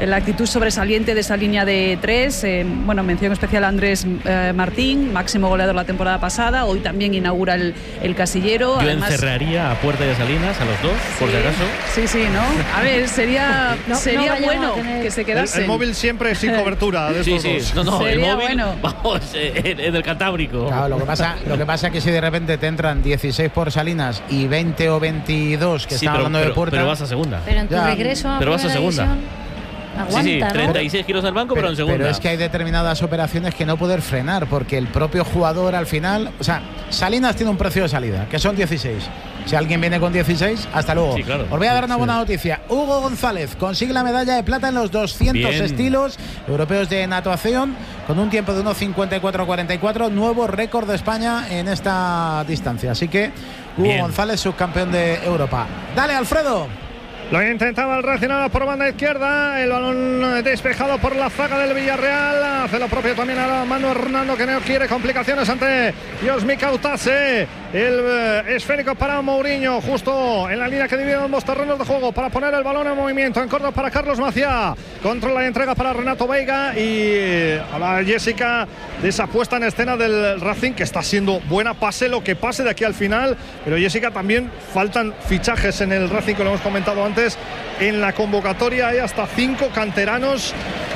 la actitud sobresaliente de esa línea de 3. Bueno, mención especial a Andrés Martín, máximo goleador la temporada pasada. Hoy también inaugura el casillero. Yo además, encerraría a Puerta y a Salinas, a los dos, por si acaso. Sí, ¿no? A ver, sería bueno que se quedase. El móvil siempre sin cobertura de estos dos. No, sería el móvil, bueno. vamos, en el Cantábrico. Claro, lo que pasa es que si de repente te entran 16 por Salinas y 20 o 22 que están hablando de Puerta. Pero vas a segunda. Pero en tu regreso a pero vas a segunda. Aguanta, sí, ¿no? 36 kilos al banco, pero en segunda. Pero es que hay determinadas operaciones que no poder frenar, porque el propio jugador al final, o sea, Salinas tiene un precio de salida, que son 16. Si alguien viene con 16, hasta luego. Sí, claro. Os voy a dar una buena noticia. Hugo González consigue la medalla de plata en los 200 estilos europeos de natación, con un tiempo de 1:54:44, nuevo récord de España en esta distancia. Así que Hugo González, subcampeón de Europa. Dale, Alfredo. Lo intentaba el Racing por banda izquierda, el balón despejado por la zaga del Villarreal. Hace lo propio también ahora Manu Hernando, que no quiere complicaciones ante Josmi Cautase. El esférico para Mourinho, justo en la línea que divide ambos terrenos de juego, para poner el balón en movimiento. En corto para Carlos Maciá, controla la entrega para Renato Veiga. Y a la Jessica de esa puesta en escena del Racing, que está siendo buena, pase lo que pase de aquí al final. Pero Jessica, también faltan fichajes en el Racing, que lo hemos comentado antes. En la convocatoria hay hasta 5 canteranos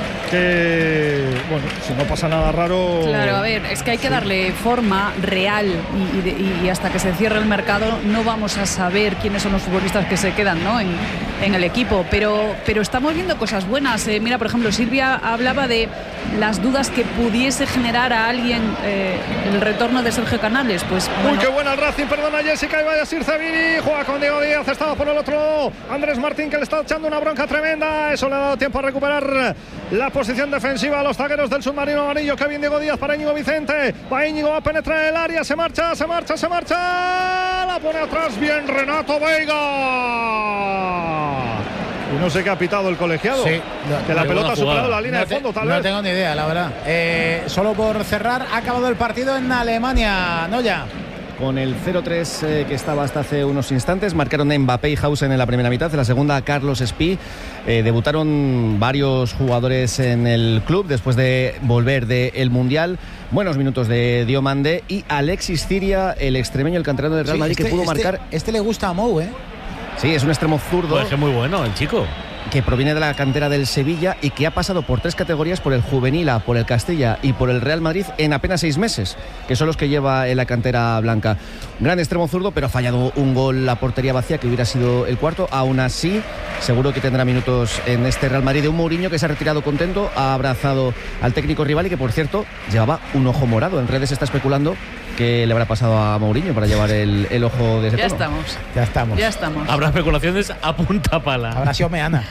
que, bueno, si no pasa nada raro. Claro, a ver, es que hay que darle forma real y hasta que se cierre el mercado no vamos a saber quiénes son los futbolistas que se quedan, ¿no?, en el equipo, pero estamos viendo cosas buenas. Mira, por ejemplo, Silvia hablaba de las dudas que pudiese generar a alguien el retorno de Sergio Canales. Pues bueno. Uy, qué buena el Racing, perdona Jessica, y vaya Sir Zavini, juega con Diego Díaz, estaba por el otro lado Andrés Martín, que le está echando una bronca tremenda. Eso le ha dado tiempo a recuperar la posición defensiva a los zagueros del submarino amarillo. Que bien Diego Díaz para Íñigo Vicente, Íñigo va a penetrar en el área, se marcha, la pone atrás, bien Renato Veiga. Y no sé qué ha pitado el colegiado. Sí, que la pelota ha superado la línea de fondo, tal vez. No tengo ni idea, la verdad. Solo por cerrar, ha acabado el partido en Alemania, Noya. Con el 0-3 que estaba hasta hace unos instantes, marcaron Mbappé y Hausen en la primera mitad, en la segunda Carlos Espí. Debutaron varios jugadores en el club después de volver del Mundial. Buenos minutos de Diomande y Alexis Ciria, el extremeño, el canterano del Real Madrid, que pudo marcar. Este le gusta a Mou, ¿eh? Sí, es un extremo zurdo. Pues es muy bueno el chico. Que proviene de la cantera del Sevilla y que ha pasado por 3 categorías, por el Juvenil A, por el Castilla y por el Real Madrid en apenas 6 meses, que son los que lleva en la cantera blanca. Gran extremo zurdo, pero ha fallado un gol a portería vacía, que hubiera sido el cuarto. Aún así, seguro que tendrá minutos en este Real Madrid, de un Mourinho que se ha retirado contento, ha abrazado al técnico rival y que, por cierto, llevaba un ojo morado. En redes se está especulando que le habrá pasado a Mourinho para llevar el ojo de ese tono. Ya estamos. Habrá especulaciones a punta pala. Habrá sido Meana.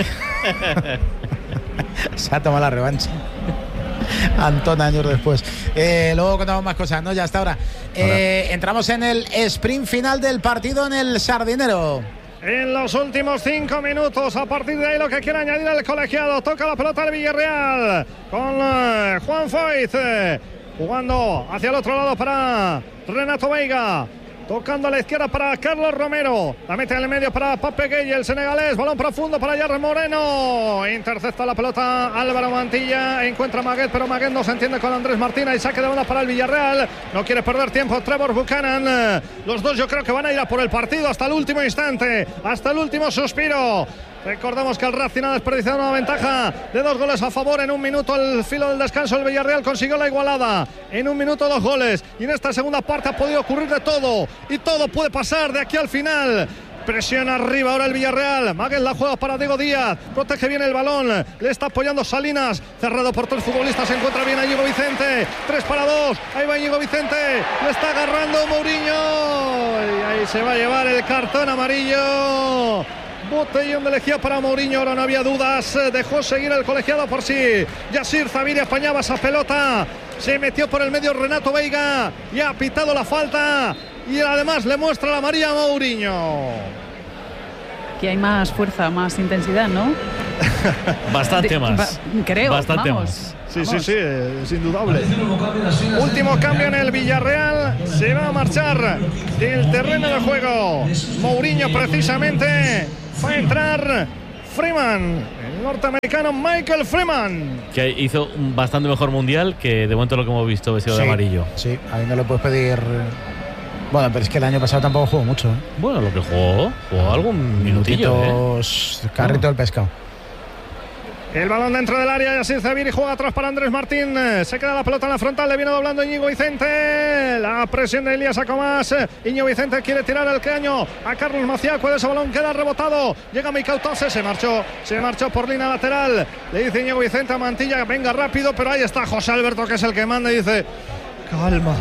Se ha tomado la revancha Antón años después. Luego contamos más cosas, ¿no? Ya hasta ahora. Entramos en el sprint final del partido en el Sardinero. En los últimos 5 minutos, a partir de ahí lo que quiere añadir el colegiado. Toca la pelota del Villarreal con Juan Foyt, jugando hacia el otro lado para Renato Veiga. Tocando a la izquierda para Carlos Romero. La mete en el medio para Pape Gueye, el senegalés. Balón profundo para Yarre Moreno. Intercepta la pelota Álvaro Mantilla. Encuentra a Maguet, pero Maguet no se entiende con Andrés Martín. Y saque de bola para el Villarreal. No quiere perder tiempo Trevor Buchanan. Los dos yo creo que van a ir a por el partido hasta el último instante. Hasta el último suspiro. Recordamos que el Racing ha desperdiciado una ventaja de 2 goles a favor. En un minuto, al filo del descanso, el Villarreal consiguió la igualada. En un minuto, 2 goles. Y en esta segunda parte ha podido ocurrir de todo. Y todo puede pasar de aquí al final. Presiona arriba ahora el Villarreal. Maguet la juega para Diego Díaz. Protege bien el balón. Le está apoyando Salinas. Cerrado por 3 futbolistas. Se encuentra bien a Íñigo Vicente. 3 para 2. Ahí va Íñigo Vicente. Le está agarrando Mourinho. Y ahí se va a llevar el cartón amarillo. Botellón de lejía para Mourinho, ahora no había dudas, dejó seguir el colegiado por sí. Yasir Zaviri apañaba esa pelota, se metió por el medio Renato Veiga y ha pitado la falta y además le muestra la amarilla a Mourinho. Que hay más fuerza, más intensidad, ¿no? Bastante más. Creo, bastante vamos. más. Sí, es indudable. Último cambio en el Villarreal. Se va a marchar del terreno de juego Mourinho, precisamente. Va a entrar Freeman en el norteamericano Michael Freeman. Que hizo un bastante mejor mundial que de momento lo que hemos visto vestido de amarillo. Sí, ahí no le puedes pedir. Bueno, pero es que el año pasado tampoco jugó mucho. Bueno, lo que jugó algún minutillo. Minutitos, carrito del pescado. El balón dentro del área, Yacir Zubiri juega atrás para Andrés Martín. Se queda la pelota en la frontal, le viene doblando Íñigo Vicente. La presión de Elías Acomás. Íñigo Vicente quiere tirar el caño a Carlos Maciá. Cuando ese balón queda rebotado, llega Micautase, se marchó por línea lateral. Le dice Íñigo Vicente a Mantilla, venga rápido, pero ahí está José Alberto, que es el que manda, y dice: calma.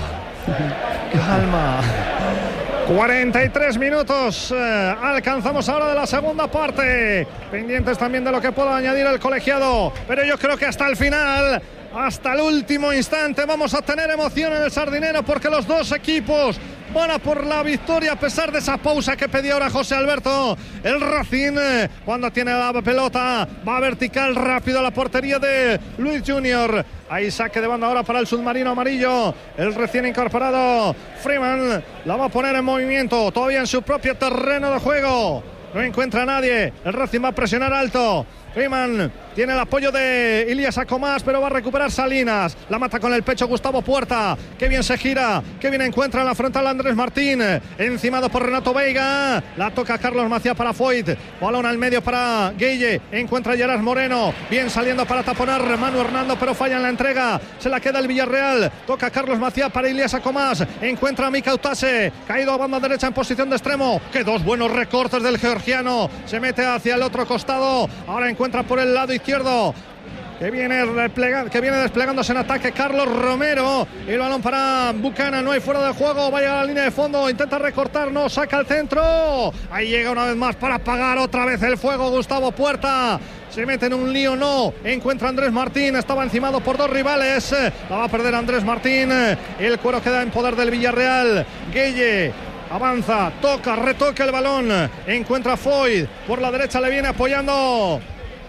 43 minutos alcanzamos ahora de la segunda parte, pendientes también de lo que pueda añadir el colegiado, pero yo creo que hasta el final, hasta el último instante, vamos a tener emoción en el Sardinero, porque los dos equipos van a por la victoria a pesar de esa pausa que pedía ahora José Alberto. El Racing, cuando tiene la pelota, va vertical rápido a la portería de Luis Junior. Ahí saque de banda ahora para el submarino amarillo. El recién incorporado Freeman la va a poner en movimiento, todavía en su propio terreno de juego. No encuentra a nadie. El Racing va a presionar alto. Freeman tiene el apoyo de Elías Acomás, pero va a recuperar Salinas. La mata con el pecho Gustavo Puerta. Qué bien se gira, qué bien encuentra en la frontal Andrés Martín. Encimado por Renato Veiga. La toca Carlos Maciá para Foyt. Balón al medio para Gueye. Encuentra a Gerard Moreno. Bien saliendo para taponar Manu Hernando, pero falla en la entrega. Se la queda el Villarreal. Toca Carlos Maciá para Elías Acomás. Encuentra a Micautase. Caído a banda derecha en posición de extremo. Que dos buenos recortes del georgiano. Se mete hacia el otro costado. Ahora encuentra por el lado izquierdo, que viene desplegándose en ataque Carlos Romero. El balón para Buchanan, no hay fuera de juego, vaya a la línea de fondo, intenta recortar, no, saca el centro. Ahí llega una vez más para apagar otra vez el fuego Gustavo Puerta. Se mete en un lío, no, encuentra a Andrés Martín, estaba encimado por dos rivales, la va a perder Andrés Martín. El cuero queda en poder del Villarreal. Gueye avanza, toca, retoca el balón, encuentra a Foyt, por la derecha le viene apoyando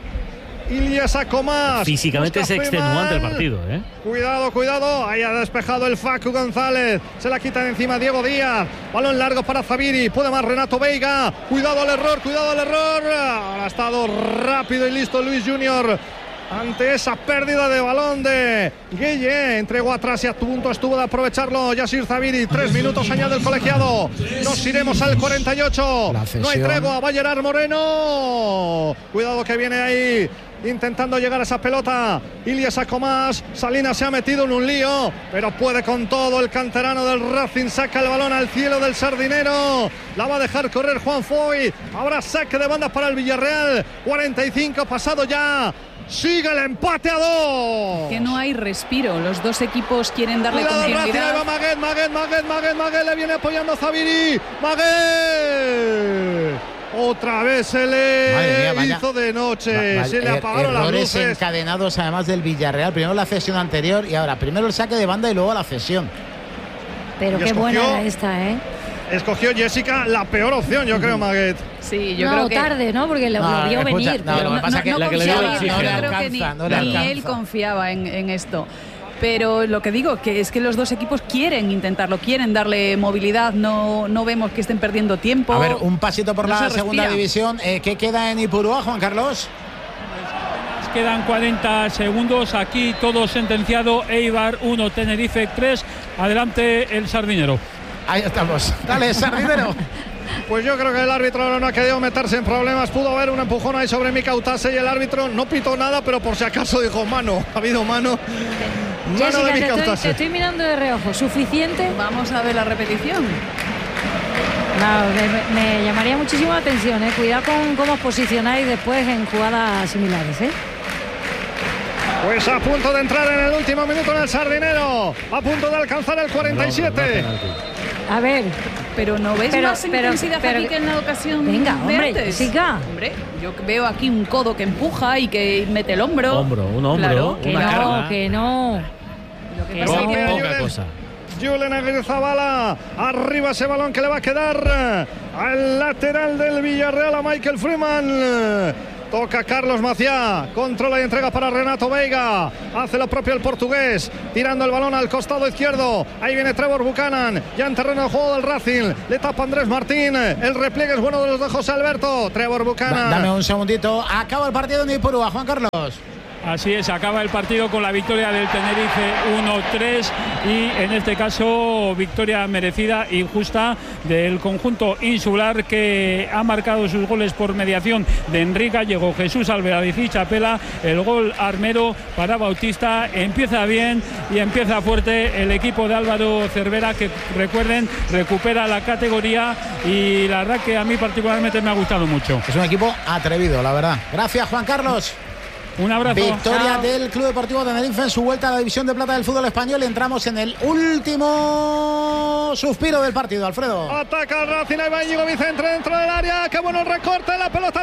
Elías Acomás. Físicamente es extenuante el partido, ¿eh? Cuidado, ahí ha despejado el Facu González, se la quita de encima Diego Díaz, balón largo para Zubiri, puede más Renato Veiga, cuidado al error, ahora ha estado rápido y listo Luis Junior ante esa pérdida de balón de Gueye. Entregó atrás y a punto estuvo de aprovecharlo Yacir Zubiri. 3 minutos añade el colegiado. Nos iremos al 48. No hay tregua, va Gerard Moreno. Cuidado que viene ahí intentando llegar a esa pelota Elías Acomás. Salinas se ha metido en un lío, pero puede con todo el canterano del Racing. Saca el balón al cielo del Sardinero, la va a dejar correr Juan Foyt. Ahora saque de banda para el Villarreal. 45 pasado ya. Sigue el empate a 2. Que no hay respiro. Los dos equipos quieren darle continuidad. Ahí va Maguet, le viene apoyando a Zubiri. Maguet. Otra vez se le hizo de noche. Se le apagaron las luces. Errores encadenados además del Villarreal. Primero la cesión anterior y ahora primero el saque de banda y luego la cesión. Pero qué buena era esta, ¿eh? Escogió Jessica la peor opción, yo creo, Maguet. Sí, yo creo que tarde, ¿no? Porque lo vio venir. Lo que pasa es que la que le dio ni él confiaba en esto. Pero lo que digo, que es que los dos equipos quieren intentarlo, quieren darle movilidad, no vemos que estén perdiendo tiempo. A ver, un pasito por la segunda división. ¿Qué queda en Ipurúa, Juan Carlos? Quedan 40 segundos, aquí todo sentenciado. Eibar 1, Tenerife 3, adelante el Sardinero. Ahí estamos. Dale, Sardinero. Pues yo creo que el árbitro no ha querido meterse en problemas. Pudo haber un empujón ahí sobre Micautase y el árbitro no pitó nada, pero por si acaso dijo mano. Ha habido mano. Mano de Micautase. Te estoy mirando de reojo. ¿Suficiente? Vamos a ver la repetición. No, me llamaría muchísimo la atención, ¿eh? Cuidado con cómo os posicionáis después en jugadas similares, ¿eh? Pues a punto de entrar en el último minuto en el Sardinero, a punto de alcanzar el 47. A ver, pero no ves más intensidad aquí que en la ocasión. Venga, de hombre, antes. Jessica. Hombre, yo veo aquí un codo que empuja y que mete el hombro. Un hombro, claro, una carga. Que no. Lo que pasa es que poca cosa. Julen Agrizabala, arriba ese balón que le va a quedar al lateral del Villarreal, a Michael Freeman. Toca Carlos Maciá, controla y entrega para Renato Veiga, hace lo propio el portugués, tirando el balón al costado izquierdo. Ahí viene Trevor Buchanan, ya en terreno de juego del Racing, le tapa Andrés Martín, el repliegue es bueno de los de José Alberto. Trevor Buchanan. Dame un segundito, acaba el partido en Ipurúa, Juan Carlos. Así es, acaba el partido con la victoria del Tenerife 1-3 y en este caso victoria merecida y justa del conjunto insular, que ha marcado sus goles por mediación de Enrique Gallego, Jesús Alvarez y Chapela. El gol armero para Bautista. Empieza bien y empieza fuerte el equipo de Álvaro Cervera, que recuerden, recupera la categoría y la verdad que a mí particularmente me ha gustado mucho. Es un equipo atrevido, la verdad. Gracias, Juan Carlos. Un abrazo. Victoria Chao. del Club Deportivo Tenerife en su vuelta a la División de Plata del fútbol español. Entramos en el último suspiro del partido, Alfredo. Ataca el Racing, ahí va Íñigo Vicente dentro del área. Qué bueno el recorte, la pelota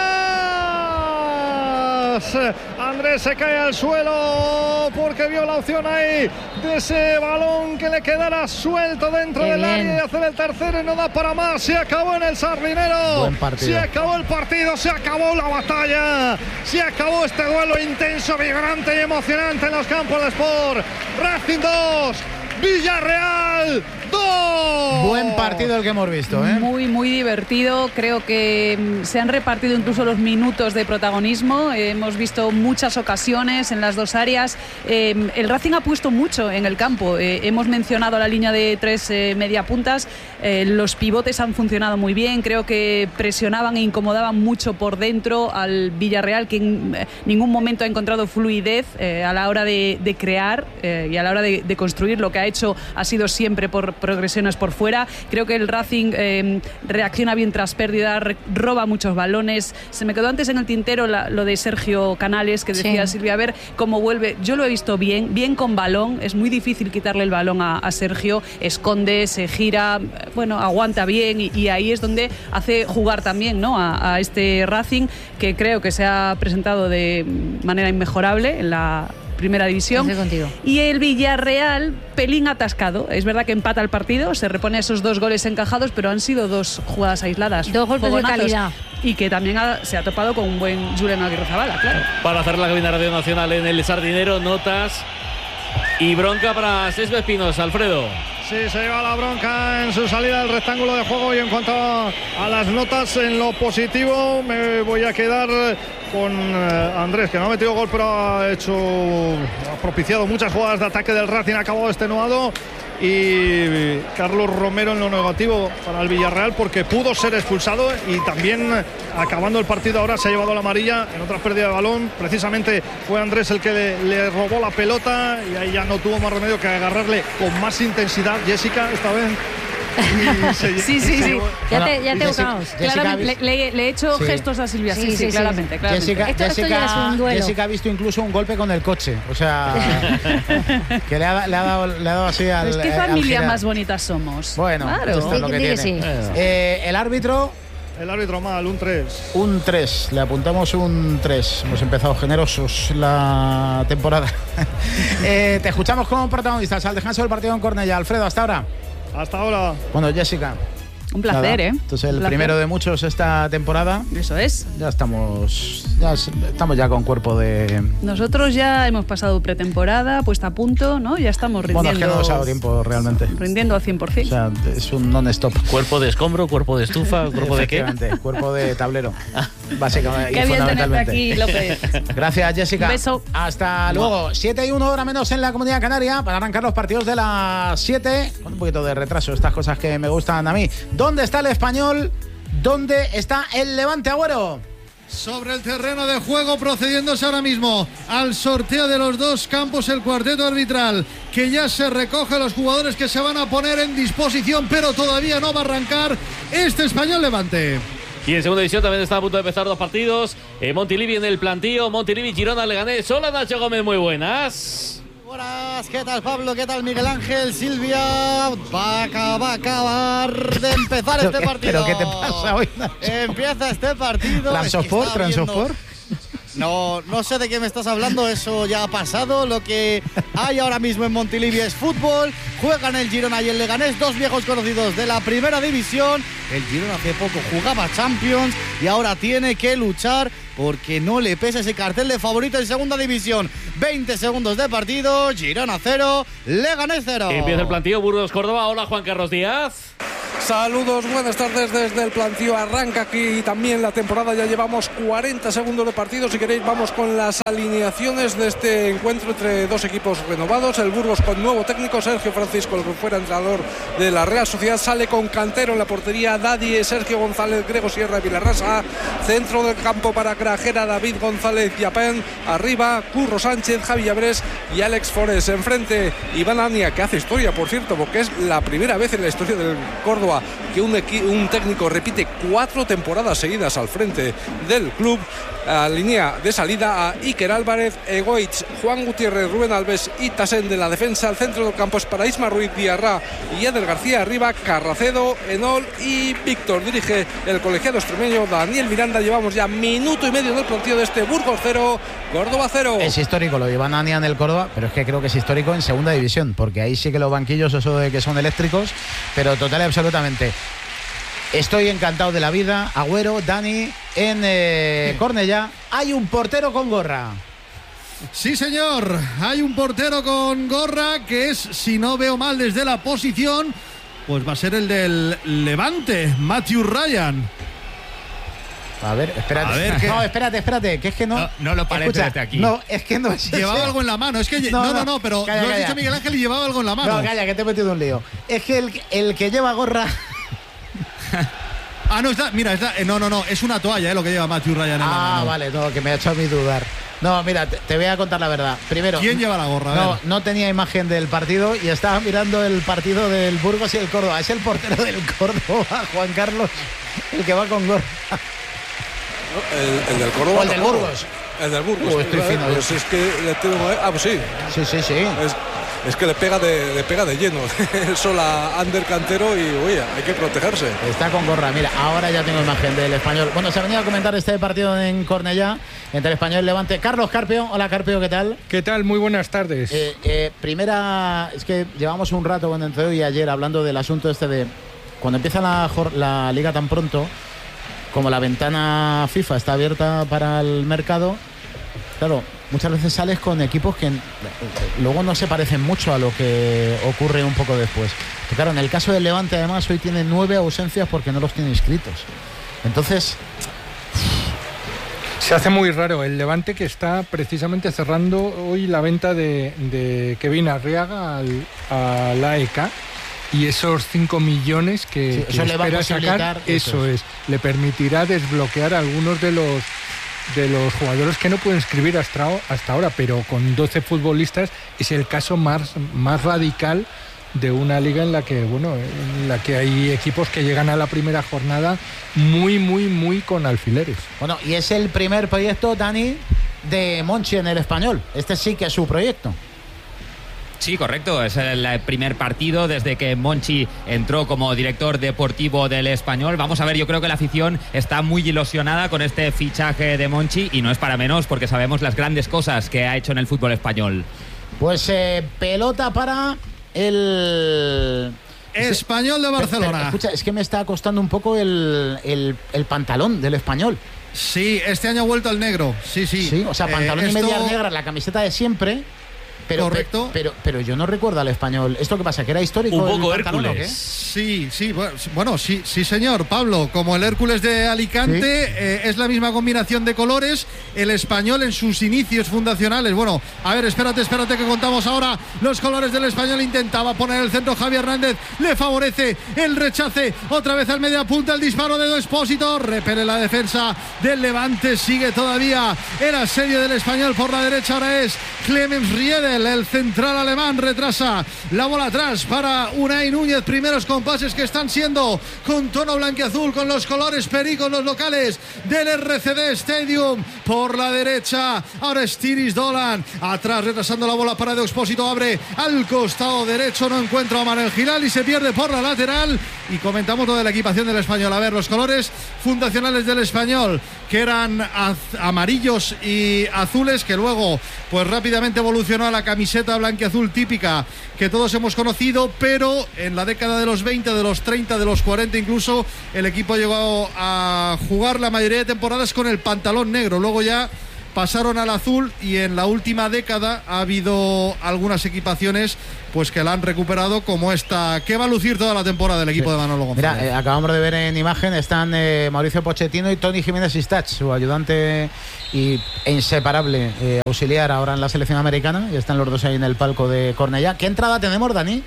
atrás. Andrés se cae al suelo porque vio la opción ahí de ese balón que le quedara suelto dentro del área y hacer el tercero y no da para más. Se acabó en el Sardinero. Buen partido. Se acabó el partido, se acabó la batalla, se acabó este duelo intenso, vibrante y emocionante en los campos de Sport. Racing 2, Villarreal 2. Buen partido el que hemos visto, ¿eh? Muy, muy divertido. Creo que se han repartido incluso los minutos de protagonismo. Hemos visto muchas ocasiones en las dos áreas. El Racing ha puesto mucho en el campo. Hemos mencionado la línea de tres mediapuntas. Los pivotes han funcionado muy bien. Creo que presionaban e incomodaban mucho por dentro al Villarreal, que en ningún momento ha encontrado fluidez a la hora de crear y a la hora de construir. Lo que ha hecho ha sido siempre por progresiones por fuera. Creo que el Racing reacciona bien tras pérdida, roba muchos balones. Se me quedó antes en el tintero lo de Sergio Canales, que decía Silvia, a ver cómo vuelve. Yo lo he visto bien con balón. Es muy difícil quitarle el balón a Sergio. Esconde, se gira, bueno, aguanta bien y ahí es donde hace jugar también, ¿no?, a este Racing, que creo que se ha presentado de manera inmejorable en la primera división. Y el Villarreal, pelín atascado. Es verdad que empata el partido, se repone esos dos goles encajados, pero han sido dos jugadas aisladas. Dos golpes de calidad. Y que también se ha topado con un buen Julen Aguirrezabala, claro. Para hacer la cabina Radio Nacional en el Sardinero, notas y bronca para Sesbe Espinos, Alfredo. Sí, se lleva la bronca en su salida del rectángulo de juego. Y en cuanto a las notas, en lo positivo me voy a quedar con Andrés, que no ha metido gol, pero ha propiciado muchas jugadas de ataque del Racing, ha acabado extenuado. Y Carlos Romero en lo negativo para el Villarreal, porque pudo ser expulsado y también acabando el partido ahora se ha llevado la amarilla en otra pérdida de balón. Precisamente fue Andrés el que le robó la pelota y ahí ya no tuvo más remedio que agarrarle con más intensidad Jessica esta vez. Sí. Ya te he buscado. Claramente, le he hecho gestos a Silvia. Sí, claramente. Esto ya es un duelo. Jessica ha visto incluso un golpe con el coche. O sea, que le ha dado así al. Es que familia más bonita somos. Bueno, claro. Esto es lo que tiene. El árbitro. El árbitro mal, un 3. Un 3, le apuntamos un 3. Hemos empezado generosos la temporada. Te escuchamos como protagonistas al descanso del partido en Cornellá. Alfredo, hasta ahora. Hasta ahora. Bueno, Jessica. Un placer, Nada. Entonces el primero de muchos esta temporada. Eso es. Ya estamos ya con cuerpo de. Nosotros ya hemos pasado pretemporada, puesta a punto, ¿no? Ya estamos rindiendo. Bueno, es que no nos ha dado tiempo realmente. Rindiendo al 100%. O sea, es un non-stop. Cuerpo de escombro, cuerpo de estufa, cuerpo de qué. Cuerpo de tablero. Básicamente. Qué bien tenerte aquí, López. Gracias, Jessica. Un beso. Hasta luego. 7:01, hora menos en la Comunidad Canaria, para arrancar los partidos de las 7. Con un poquito de retraso, estas cosas que me gustan a mí. ¿Dónde está el Español? ¿Dónde está el Levante, Agüero? Sobre el terreno de juego, procediéndose ahora mismo al sorteo de los dos campos, el cuarteto arbitral, que ya se recoge los jugadores que se van a poner en disposición, pero todavía no va a arrancar este Español Levante. Y en segunda división también está a punto de empezar dos partidos. Montilivi en el plantío, Montilivi, Girona, Leganés. Hola, Nacho Gómez, muy buenas. Buenas, ¿qué tal Pablo? ¿Qué tal Miguel Ángel? Silvia, va a acabar de empezar este partido. ¿Pero qué te pasa hoy, Nacho? Empieza este partido. ¿Transosport? No sé de qué me estás hablando, eso ya ha pasado. Lo que hay ahora mismo en Montilivi es fútbol. Juegan el Girona y el Leganés, dos viejos conocidos de la primera división. El Girona hace poco jugaba Champions y ahora tiene que luchar porque no le pesa ese cartel de favorito en segunda división. 20 segundos de partido, Girona 0, Leganés 0. Empieza el plantío, Burgos-Córdoba. Hola, Juan Carlos Díaz. Saludos, buenas tardes desde el plantío. Arranca aquí también la temporada, ya llevamos 40 segundos de partido. Si queréis vamos con las alineaciones de este encuentro entre dos equipos renovados. El Burgos con nuevo técnico, Sergio Francisco, el que fuera entrenador de la Real Sociedad, sale con Cantero en la portería, Dadie, Sergio González, Grego Sierra y Vilarrasa. Centro del campo para Grajera, David González y Apén. Arriba, Curro Sánchez, Javi Llabrés y Alex Forés. Enfrente, Iván Ania, que hace historia, por cierto, porque es la primera vez en la historia del Córdoba que un técnico repite 4 temporadas seguidas al frente del club. A línea de salida a Iker Álvarez, Egoitz, Juan Gutiérrez, Rubén Alves y Tasén de la defensa. El centro del campo es para Isma Ruiz, Diarra y Eder García. Arriba, Carracedo, Enol y Víctor. Dirige el colegiado extremeño Daniel Miranda. Llevamos ya minuto y medio del partido de este Burgos 0, Córdoba 0. Es histórico lo de Iván Ania en el Córdoba, pero es que creo que es histórico en segunda división, porque ahí sí que los banquillos, eso de que son eléctricos, pero total y absolutamente. Estoy encantado de la vida. Agüero, Dani, en Cornellá hay un portero con gorra. Sí, señor, hay un portero con gorra que es, si no veo mal desde la posición, pues va a ser el del Levante, Matthew Ryan. A ver, espérate. A ver, ¿qué? No, espérate, que es que no. No lo parece desde aquí. No, es que no es llevaba ese. algo en la mano. Es que no, pero calla, lo has calla. dicho Miguel Ángel y llevaba algo en la mano. No, calla, que te he metido un lío. Es que el que lleva gorra. No, está, mira, está, no, es una toalla, lo que lleva Matthew Ryan en la mano. Vale, no, que me ha hecho a mí dudar. No, mira, te voy a contar la verdad. Primero, ¿quién lleva la gorra? No tenía imagen del partido y estaba mirando el partido del Burgos y el Córdoba. Es el portero del Córdoba, Juan Carlos, el que va con gorra. El del Córdoba. O el del Burgos. El del Burgos. Estoy fino. Pues es que le tengo. Pues sí. Sí. Es que le pega de lleno. Sola Ander Cantero y oye, hay que protegerse. Está con gorra. Mira, ahora ya tengo imagen del Español. Bueno, se ha venido a comentar este partido en Cornellá entre el Español y Levante. Carlos Carpio. Hola, Carpio, ¿qué tal? ¿Qué tal? Muy buenas tardes. Primera, es que llevamos un rato entre hoy y ayer hablando del asunto este de cuando empieza la liga tan pronto, como la ventana FIFA está abierta para el mercado, claro, muchas veces sales con equipos que luego no se parecen mucho a lo que ocurre un poco después. Pero claro, en el caso del Levante, además, hoy tiene 9 ausencias porque no los tiene inscritos. Entonces, se hace muy raro. El Levante, que está precisamente cerrando hoy la venta de Kevin Arriaga al AEK. Y esos 5 millones que espera sacar, eso es, le permitirá desbloquear a algunos de los jugadores que no pueden inscribir hasta ahora, pero con 12 futbolistas es el caso más radical de una liga en la que hay equipos que llegan a la primera jornada muy con alfileres. Bueno, y es el primer proyecto, Dani, de Monchi en el Español. Este sí que es su proyecto. Sí, correcto. Es el primer partido desde que Monchi entró como director deportivo del Español. Vamos a ver, yo creo que la afición está muy ilusionada con este fichaje de Monchi y no es para menos porque sabemos las grandes cosas que ha hecho en el fútbol español. Pues pelota para el Español de Barcelona. Escucha, es que me está costando un poco el pantalón del Español. Sí, este año ha vuelto al negro. Sí, o sea, pantalón y medias negras, la camiseta de siempre. Correcto. Pero yo no recuerdo al Español. ¿Esto qué pasa? ¿Que era histórico? Un poco Hércules. ¿O qué? Sí, bueno, sí, señor, Pablo. Como el Hércules de Alicante, ¿sí? Es la misma combinación de colores. El Español en sus inicios fundacionales. Bueno, a ver, espérate que contamos ahora los colores del Español. Intentaba poner el centro Javi Hernández. Le favorece el rechace. Otra vez al media punta el disparo de Expósito. Repele la defensa del Levante. Sigue todavía el asedio del Español por la derecha. Ahora es Clemens Riedel. El central alemán retrasa la bola atrás para Unai Núñez. Primeros compases que están siendo con tono blanquiazul, con los colores pericos, los locales del RCD Stadium. Por la derecha, ahora es Tiris Dolan. Atrás, retrasando la bola para De Expósito. Abre al costado derecho. No encuentra a Manuel Gilal y se pierde por la lateral. Y comentamos lo de la equipación del Español. A ver, los colores fundacionales del Español. que eran amarillos y azules, que luego pues rápidamente evolucionó a la camiseta blanquiazul típica que todos hemos conocido, pero en la década de los 20, de los 30, de los 40 incluso, el equipo llegó a jugar la mayoría de temporadas con el pantalón negro. Luego ya pasaron al azul y en la última década ha habido algunas equipaciones pues que la han recuperado, como esta, que va a lucir toda la temporada del equipo de Manolo González. Mira, acabamos de ver en imagen, están Mauricio Pochettino y Toni Jiménez Istach, su ayudante e inseparable auxiliar ahora en la selección americana, y están los dos ahí en el palco de Cornellá. ¿Qué entrada tenemos, Dani?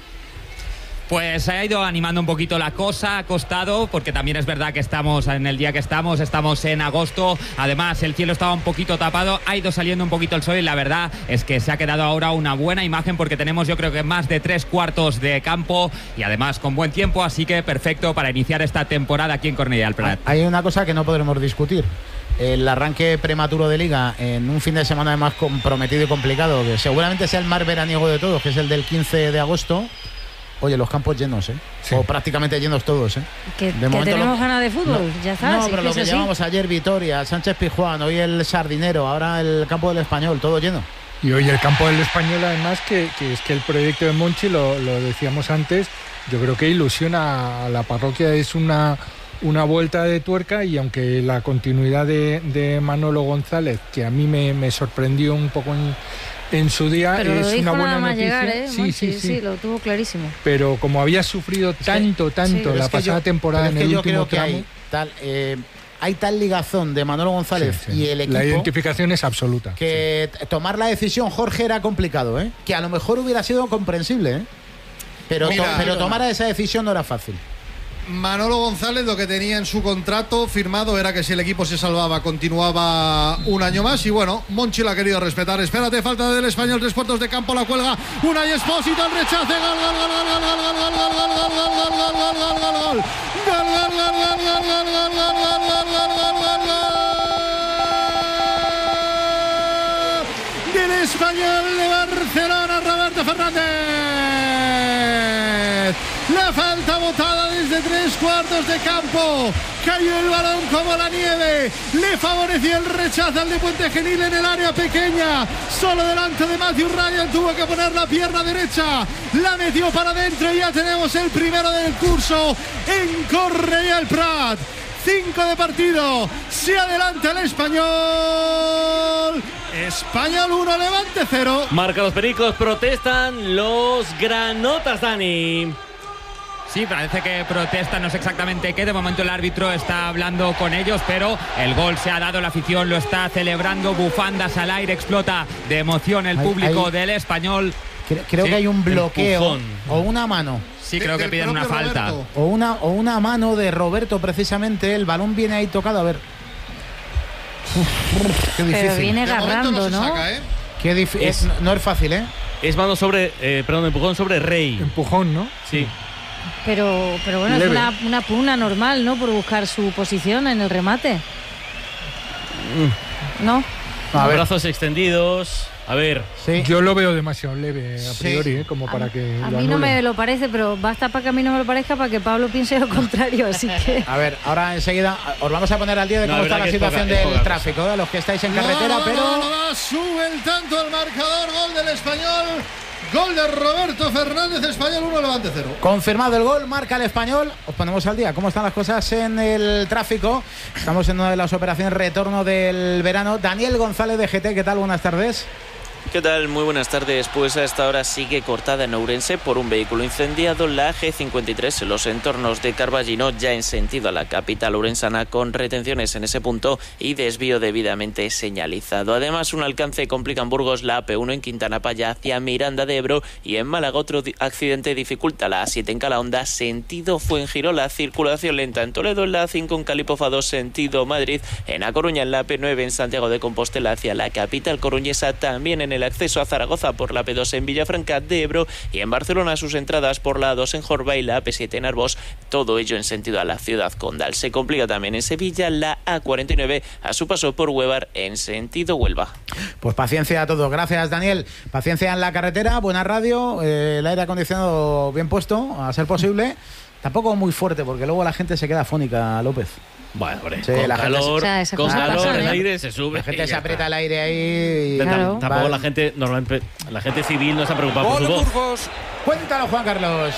Pues se ha ido animando un poquito la cosa, ha costado, porque también es verdad que estamos en el día que estamos en agosto, además el cielo estaba un poquito tapado, ha ido saliendo un poquito el sol y la verdad es que se ha quedado ahora una buena imagen, porque tenemos yo creo que más de 3/4 de campo y además con buen tiempo, así que perfecto para iniciar esta temporada aquí en Cornellà del Prat. Hay una cosa que no podremos discutir: el arranque prematuro de Liga en un fin de semana además comprometido y complicado, que seguramente sea el más veraniego de todos, que es el del 15 de agosto. Oye, los campos llenos, sí. O prácticamente llenos todos, Que tenemos ganas de fútbol, ya está. No, pero lo que llevamos ayer, Vitoria, Sánchez Pizjuán, hoy el Sardinero, ahora el campo del Español, todo lleno. Y hoy el campo del Español, además, que es que el proyecto de Monchi, lo decíamos antes, yo creo que ilusiona a la parroquia, es una vuelta de tuerca, y aunque la continuidad de Manolo González, que a mí me sorprendió un poco en su día, pero es una buena noticia. Llegar, sí, lo tuvo clarísimo. Pero como había sufrido tanto la pasada temporada en el último tramo, hay tal ligazón de Manolo González y el equipo. La identificación es absoluta. Que tomar la decisión, Jorge, era complicado, que a lo mejor hubiera sido comprensible, pero tomar esa decisión no era fácil. Manolo González lo que tenía en su contrato firmado era que si el equipo se salvaba continuaba un año más, y bueno, Monchi la ha querido respetar. Espérate, falta del Español, 3/4 de campo, la cuelga Unai Espósito, el rechace, del Español de Barcelona, Roberto Fernández. La falta botada desde 3/4 de campo. Cayó el balón como la nieve. Le favoreció el rechazo al de Puente Genil en el área pequeña. Solo delante de Matthew Ryan, tuvo que poner la pierna derecha. La metió para adentro y ya tenemos el primero del curso en Cornellà del Prat. 5 de partido. Se adelanta el Español. Español 1, Levante 0. Marca los pericos, protestan los granotas, Dani. Sí, parece que protestan, no sé exactamente qué. De momento el árbitro está hablando con ellos, pero el gol se ha dado, la afición lo está celebrando, bufandas al aire, explota de emoción el público del Español. Creo que hay un bloqueo o una mano. Sí, creo que piden una falta. O una mano de Roberto, precisamente. El balón viene ahí tocado, a ver. Qué difícil. Pero viene agarrando, ¿no? Saca, Qué difícil. No es fácil, Es mano sobre, empujón sobre Rey. Empujón, ¿no? Sí. Pero bueno, leve. Es una pugna normal, ¿no? Por buscar su posición en el remate. ¿No? Brazos extendidos. A ver. Sí. Yo lo veo demasiado leve a priori, como para que a mí no me lo parece, pero basta para que a mí no me lo parezca para que Pablo piense lo contrario, así que... A ver, ahora enseguida os vamos a poner al día de cómo está la situación del tráfico, de los que estáis en carretera, pero... Sube el tanto al marcador, gol del Español. Gol de Roberto Fernández, Español 1, Levante 0. Confirmado el gol, marca el Español. Os ponemos al día cómo están las cosas en el tráfico. Estamos en una de las operaciones retorno del verano. Daniel González de GT, ¿qué tal? Buenas tardes. ¿Qué tal? Muy buenas tardes. Pues a esta hora sigue cortada en Ourense por un vehículo incendiado la G53 en los entornos de Carballino, ya en sentido a la capital ourensana, con retenciones en ese punto y desvío debidamente señalizado. Además, un alcance complica en Burgos la AP1 en Quintana Paya hacia Miranda de Ebro, y en Málaga otro accidente dificulta la A7 en Calahonda sentido Fuengirola. Circulación lenta en Toledo en la A5 en Calipofa 2 sentido Madrid, en A Coruña en la AP9 en Santiago de Compostela hacia la capital coruñesa, también en el acceso a Zaragoza por la P2 en Villafranca de Ebro, y en Barcelona sus entradas por la A2 en Jorba y la AP7 en Arbós, todo ello en sentido a la ciudad condal. Se complica también en Sevilla la A49 a su paso por Huevar en sentido Huelva. Pues paciencia a todos, gracias Daniel. Paciencia en la carretera, buena radio, el aire acondicionado bien puesto, a ser posible. Tampoco muy fuerte porque luego la gente se queda afónica, López. Bueno, hombre, Sí, con la gente calor, se- con se calor pasa, el ¿eh? aire se sube. La gente y se ya aprieta está. el aire ahí. Claro. Tampoco Va. la gente normalmente, la gente civil no se ha preocupado por Gol su de voz. Burgos. Cuéntalo, Juan Carlos.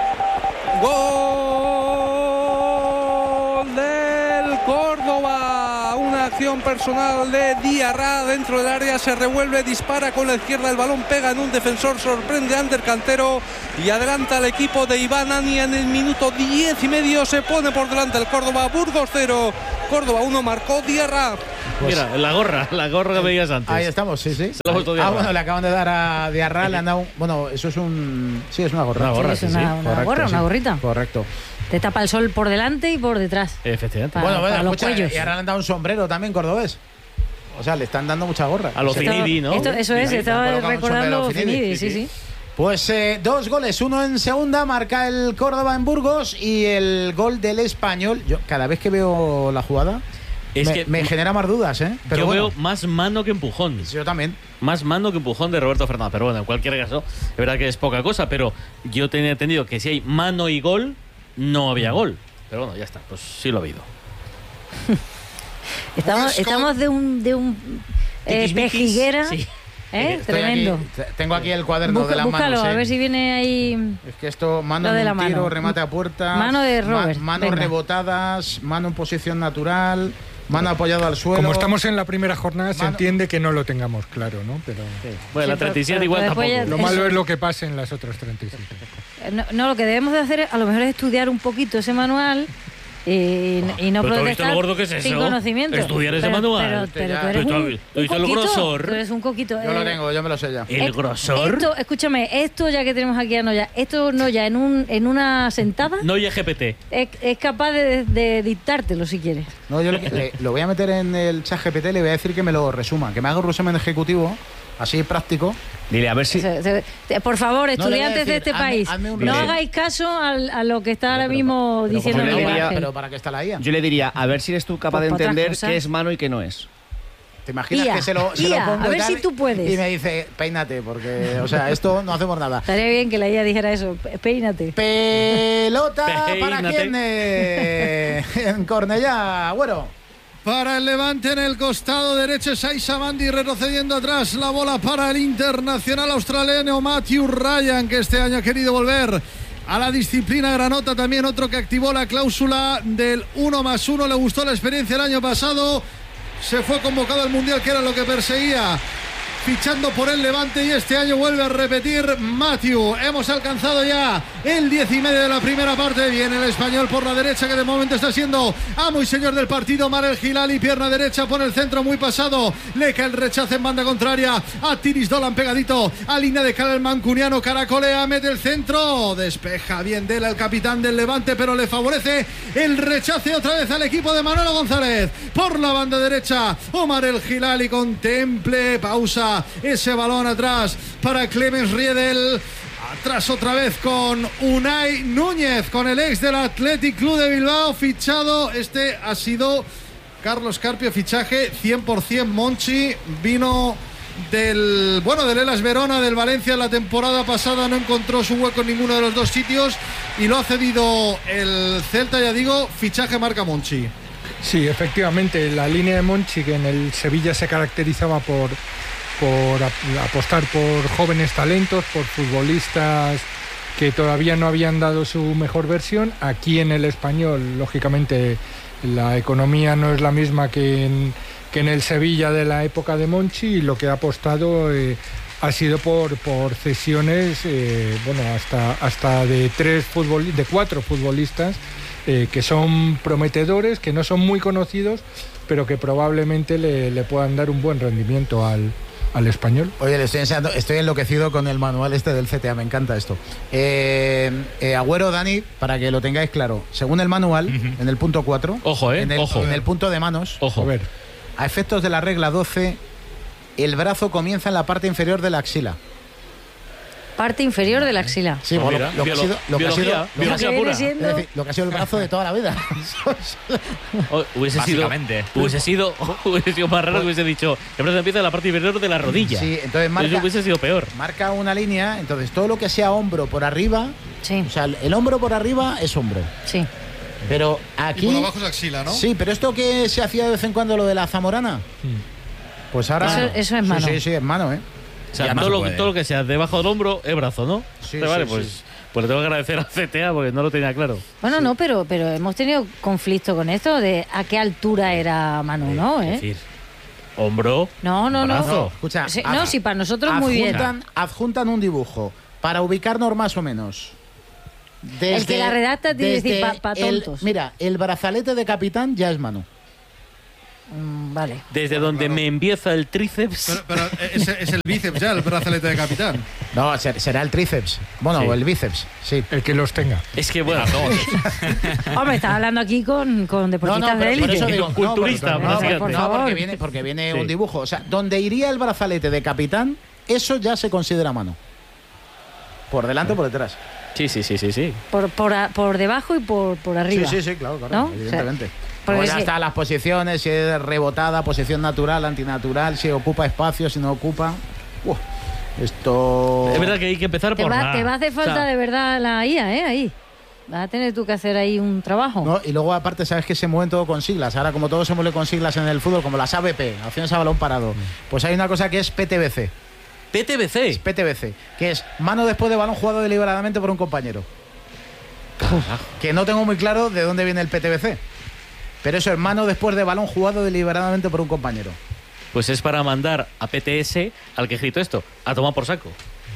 Gol del Córdoba. Una acción personal de Diarra dentro del área. Se revuelve, dispara con la izquierda. El balón pega en un defensor. Sorprende a Ander Cantero y adelanta al equipo de Iván Ani. En el minuto 10 y medio se pone por delante el Córdoba. Burgos 0. Córdoba 1. Marcó Diarra. Pues, Mira, la gorra que veías antes. Ahí estamos, sí. Se la ha puesto Diarra. Bueno, le acaban de dar a Diarra, le han dado. Bueno, eso es un. Sí, es una gorra. Una gorra, Sí, es una Correcto, gorra, sí. una gorrita. Correcto. Te tapa el sol por delante y por detrás. Efectivamente. Para Bueno, los escucha, cuellos. y ahora le han dado un sombrero también cordobés. O sea, le están dando mucha gorra. A los O sea, Finidi, ¿no? Eso es, Finidi, estaba le han colocado un recordando sombrero Finidi, sí. Pues 2 goles, uno en segunda, marca el Córdoba en Burgos y el gol del Español. Yo cada vez que veo la jugada me genera más dudas, ¿eh? Pero yo bueno, veo más mano que empujón. yo también. Más mano que empujón de Roberto Fernández. Pero bueno, en cualquier caso, es verdad que es poca cosa, pero yo tenía entendido que si hay mano y gol, no había gol. Pero bueno, ya está, pues sí lo ha habido. Estamos de un pejiguera. Sí. Estoy Tremendo. aquí, tengo aquí el cuaderno de las Búscalo, manos. a ver si viene ahí. Es que esto, mano Lo de en la un tiro, mano. remate a puerta. Mano de Robert, Manos venga. rebotadas, mano en posición natural, mano apoyado al suelo. Como estamos en la primera jornada, se entiende que no lo tengamos claro, ¿no? Pero Bueno, la 37 igual pero tampoco. después lo Eso- malo es lo que pase en las otras 37. No, lo que debemos de hacer a lo mejor es estudiar un poquito ese manual y no pero ¿tú has visto protestar lo gordo que es sin eso? Estudiar Estudiar ese manual. Pero tú Ya. eres Pero un tú has visto el coquito, grosor. tú eres un coquito. Yo lo tengo, yo me lo sé ya. El grosor. Escúchame, esto ya que tenemos aquí a Noya, esto Noya en una sentada No y GPT. es capaz de dictártelo si quieres. No, yo lo voy a meter en el chat GPT, le voy a decir que me lo resuma, que me haga un resumen ejecutivo, así práctico. Dile, a ver si. Por favor, No, le voy a estudiantes de decir, este país, hazme un no resumen. hagáis caso a lo que está ahora mismo diciendo yo le diría- Pero ¿para qué está la IA? Yo le diría, a ver si eres tú capaz Pues de para otras entender cosas. qué es mano y qué no es. ¿Te imaginas IA, que se lo IA, pongo a y ver tal, si tú puedes. Y me dice, peínate, porque, o sea, esto no hacemos nada. Estaría bien que la IA dijera eso, peínate. Pelota para Peínate. quién en Cornellá, Agüero. Para el Levante en el costado derecho, Saiza Mandi retrocediendo atrás. La bola para el internacional australiano Matthew Ryan, que este año ha querido volver a la disciplina granota. También otro que activó la cláusula del 1+1. Le gustó la experiencia el año pasado. Se fue convocado al Mundial, que era lo que perseguía, fichando por el Levante, y este año vuelve a repetir Matthew. Hemos alcanzado ya el 10:30 de la primera parte. Viene el Español por la derecha, que de momento está siendo amo y señor del partido. Marel Hilali, pierna derecha, pone el centro muy pasado. Le cae el rechazo en banda contraria a Tiris Dolan, pegadito a línea de cara el mancuniano. Caracolea, mete el centro, despeja bien Dela, el capitán del Levante, pero le favorece el rechace otra vez al equipo de Manolo González. Por la banda derecha, Omar El Hilali contemple, pausa ese balón atrás para Clemens Riedel. Atrás otra vez con Unai Núñez, con el ex del Athletic Club de Bilbao, fichado. Este ha sido Carlos Carpio, fichaje 100% Monchi. Vino del Hellas Verona, del Valencia la temporada pasada, no encontró su hueco en ninguno de los dos sitios y lo ha cedido el Celta. Ya digo, fichaje marca Monchi. Sí, efectivamente, la línea de Monchi, que en el Sevilla se caracterizaba por apostar por jóvenes talentos, por futbolistas que todavía no habían dado su mejor versión. Aquí en el Español, lógicamente, la economía no es la misma que en el Sevilla de la época de Monchi, y lo que ha apostado ha sido por cesiones, hasta de 4 futbolistas que son prometedores, que no son muy conocidos, pero que probablemente le puedan dar un buen rendimiento al Español. Oye, le estoy enseñando, estoy enloquecido con el manual este del CTA, me encanta esto. Agüero, Dani, para que lo tengáis claro, según el manual, en el punto 4, ojo, en el punto de manos, ojo. A ver. A efectos de la regla 12, el brazo comienza en la parte inferior de la axila. Parte inferior de la axila. Sí, Pues bueno, mira, lo que ha sido biología Viene pura. siendo- es decir, lo que ha sido el brazo de toda la vida. Hubiese sido más raro que hubiese dicho el brazo empieza en la parte inferior de la rodilla. Sí, entonces Eso hubiese sido peor. marca una línea, entonces todo lo que sea hombro por arriba, Sí, o sea, el hombro por arriba es hombro. sí. Pero aquí... Y por abajo es axila, ¿no? Sí, pero esto que se hacía de vez en cuando, lo de la zamorana, pues ahora... Eso es mano. Sí, es mano, ¿eh? O sea, todo lo que sea debajo del hombro es brazo, ¿no? Sí, vale, sí, pues, sí. pues le tengo que agradecer a CTA porque no lo tenía claro. Bueno, no, pero hemos tenido conflicto con esto de a qué altura era mano, ¿no? Es decir, hombro, No. brazo. Escucha, No, sí, para nosotros muy bien. Adjuntan un dibujo para ubicarnos más o menos. El que la redacta tiene que decir para tontos. Mira, el brazalete de capitán ya es mano. Vale. Desde donde me empieza el tríceps. Pero es el bíceps ya, el brazalete de capitán. No, será el tríceps. Bueno, Sí. o el bíceps, sí. El que los tenga. Es que bueno, Hombre, estás hablando aquí con deportistas de por élite. eso digo, Culturista, por favor. porque viene Sí. un dibujo. O sea, donde iría el brazalete de capitán, eso ya se considera mano. Por delante o por detrás. Sí. Por debajo y por arriba. Sí, claro, ¿No? evidentemente. porque Luego ya sí. están las posiciones, si es rebotada, posición natural, antinatural, si ocupa espacio, si no ocupa. Esto... Es verdad que hay que empezar Te por va nada. a hacer falta O sea, de verdad la IA, ahí. Vas a tener tú que hacer ahí un trabajo. No, y luego aparte sabes que se mueven todo con siglas. Ahora como todo se mueve con siglas en el fútbol, como las ABP, acciones a balón parado, pues hay una cosa que es PTBC. PTBC. PTBC, que es mano después de balón jugado deliberadamente por un compañero. Que no tengo muy claro de dónde viene el PTBC. Pero eso es mano después de balón jugado deliberadamente por un compañero. Pues es para mandar a PTS, al que escrito esto, a tomar por saco.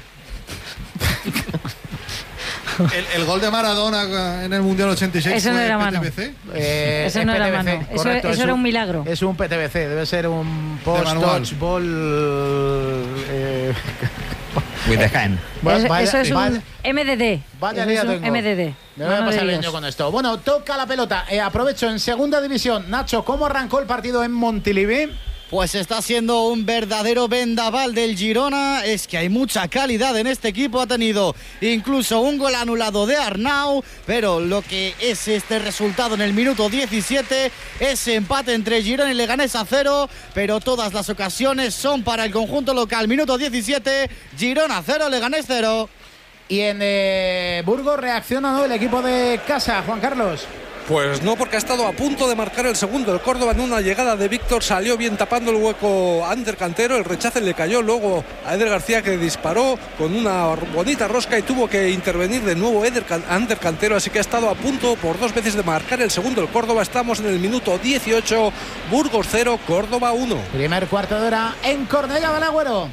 El gol de Maradona en el Mundial 86 Eso no fue era mano. PTBC. Eso no era mano. Correcto, Eso era un milagro. Es un PTBC, debe ser un manual. post-touch ball. With the hand. Eso es un MDD. Vaya Eso día es un tengo. MDD. Me voy a Mano de pasar bien Dios. yo con esto. Bueno, toca la pelota. Aprovecho en segunda división. Nacho, ¿cómo arrancó el partido en Montilivi? Pues está siendo un verdadero vendaval del Girona. Es que hay mucha calidad en este equipo. Ha tenido incluso un gol anulado de Arnau. Pero lo que es este resultado en el minuto 17, ese empate entre Girona y Leganés a 0. Pero todas las ocasiones son para el conjunto local. Minuto 17, Girona 0, Leganés 0. Y en Burgos reacciona, ¿no?, el equipo de casa, Juan Carlos. Pues no, porque ha estado a punto de marcar el segundo. El Córdoba en una llegada de Víctor salió bien tapando el hueco a Ander Cantero. El rechace le cayó luego a Eder García, que disparó con una bonita rosca y tuvo que intervenir de nuevo Ander Cantero. Así que ha estado a punto por dos veces de marcar el segundo. El Córdoba, estamos en el minuto 18. Burgos 0, Córdoba 1. Primer cuarto de hora en Cornellá, Balagüero.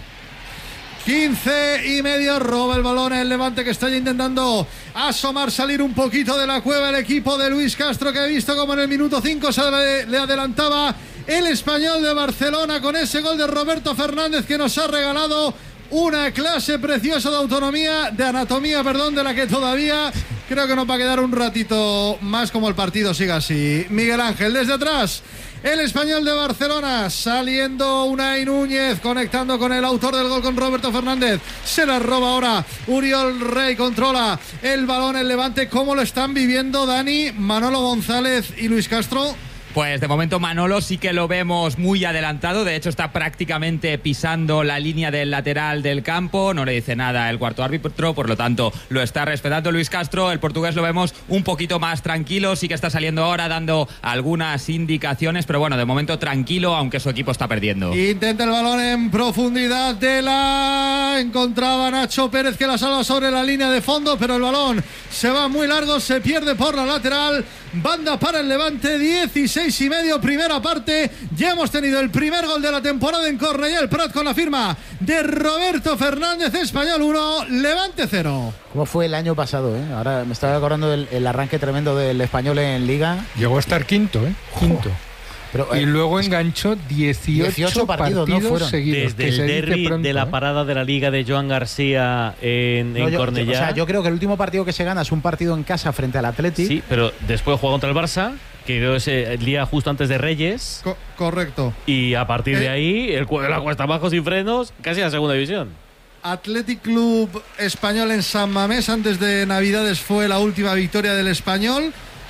15:30, roba el balón el Levante, que está ya intentando asomar, salir un poquito de la cueva el equipo de Luis Castro, que ha visto como en el minuto 5 le adelantaba el Español de Barcelona con ese gol de Roberto Fernández, que nos ha regalado una clase preciosa de anatomía, de la que todavía creo que nos va a quedar un ratito más, como el partido siga así. Miguel Ángel, desde atrás, el Español de Barcelona, saliendo Unai Núñez, conectando con el autor del gol, con Roberto Fernández. Se la roba ahora Uriol Rey, controla el balón el Levante. ¿Cómo lo están viviendo, Dani, Manolo González y Luis Castro? Pues de momento Manolo sí que lo vemos muy adelantado, de hecho está prácticamente pisando la línea del lateral del campo, no le dice nada el cuarto árbitro, por lo tanto lo está respetando Luis Castro. El portugués lo vemos un poquito más tranquilo, sí que está saliendo ahora dando algunas indicaciones, pero bueno, de momento tranquilo, aunque su equipo está perdiendo. Intenta el balón en profundidad, encontraba Nacho Pérez, que la salva sobre la línea de fondo, pero el balón se va muy largo, se pierde por la lateral. Banda para el Levante, 16:30, primera parte. Ya hemos tenido el primer gol de la temporada en Cornellá el Prat, con la firma de Roberto Fernández. Español 1, Levante 0. ¿Cómo fue el año pasado? Ahora me estaba acordando del arranque tremendo del Español en Liga. Llegó a estar quinto, quinto. Pero, y luego enganchó 18 partidos no fueron seguidos. Desde el derbi de la parada de la Liga de Joan García en Cornellá. Yo creo que el último partido que se gana es un partido en casa frente al Athletic. Sí, pero después juega contra el Barça, que creo que es el día justo antes de Reyes. Correcto. Y a partir de ahí, el de la cuesta abajo sin frenos, casi a la segunda división. Athletic Club Español en San Mamés, antes de Navidades fue la última victoria del Español.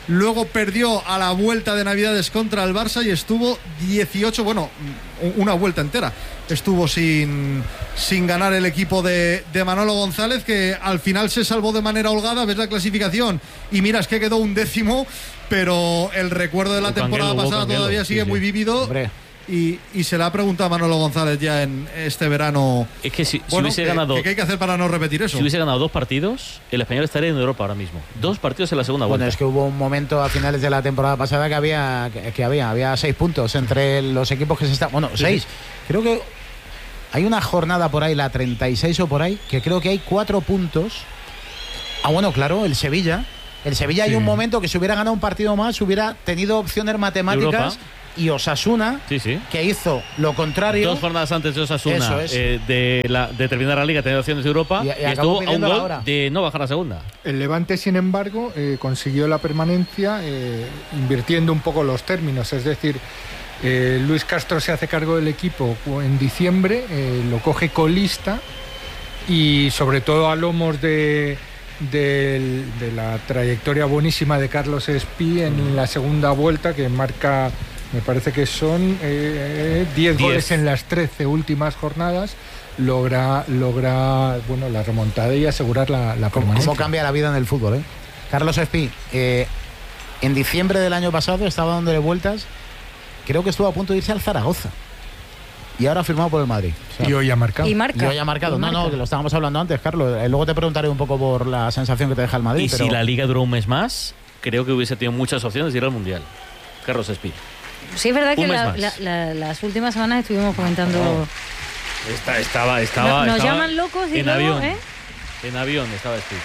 luego perdió a la vuelta de Navidades contra el Barça y estuvo 18, bueno, una vuelta entera estuvo sin ganar el equipo de Manolo González, que al final se salvó de manera holgada. Ves la clasificación y miras que quedó 11º, pero el recuerdo de la temporada pasada todavía sigue muy vívido. Y se le ha preguntado a Manolo González ya en este verano. Es que si hubiese ganado. ¿Qué hay que hacer para no repetir eso? Si hubiese ganado 2 partidos, el Español estaría en Europa ahora mismo. 2 partidos en la segunda vuelta. Bueno, es que hubo un momento a finales de la temporada pasada que había 6 puntos entre los equipos que se están. Bueno, 6. Sí. Creo que hay una jornada por ahí, la 36 o por ahí, que creo que hay 4 puntos. Bueno, claro, el Sevilla. Hay un momento que si hubiera ganado un partido más, hubiera tenido opciones matemáticas. Y Osasuna, que hizo lo contrario. 2 jornadas antes de Osasuna, de terminar la liga, tener opciones de Europa, y estuvo a un gol de no bajar a segunda. El Levante, sin embargo, consiguió la permanencia invirtiendo un poco los términos, es decir, Luis Castro se hace cargo del equipo en diciembre, lo coge colista y sobre todo a lomos de la trayectoria buenísima de Carlos Espí en la segunda vuelta, que marca, me parece que son 10 goles en las 13 últimas jornadas, logra bueno, la remontada y asegurar la permanencia. ¿Cómo cambia la vida en el fútbol? Carlos Espí, en diciembre del año pasado estaba dándole vueltas, creo que estuvo a punto de irse al Zaragoza. Y ahora ha firmado por el Madrid. O sea, y hoy ha marcado. Y hoy ha marcado. No, que lo estábamos hablando antes, Carlos. Luego te preguntaré un poco por la sensación que te deja el Madrid. Y si la Liga duró un mes más, creo que hubiese tenido muchas opciones de ir al Mundial. Carlos Espí. Sí, es verdad que las últimas semanas estuvimos comentando... Estaba nos llaman locos y en luego, avión. En avión estaba Espí.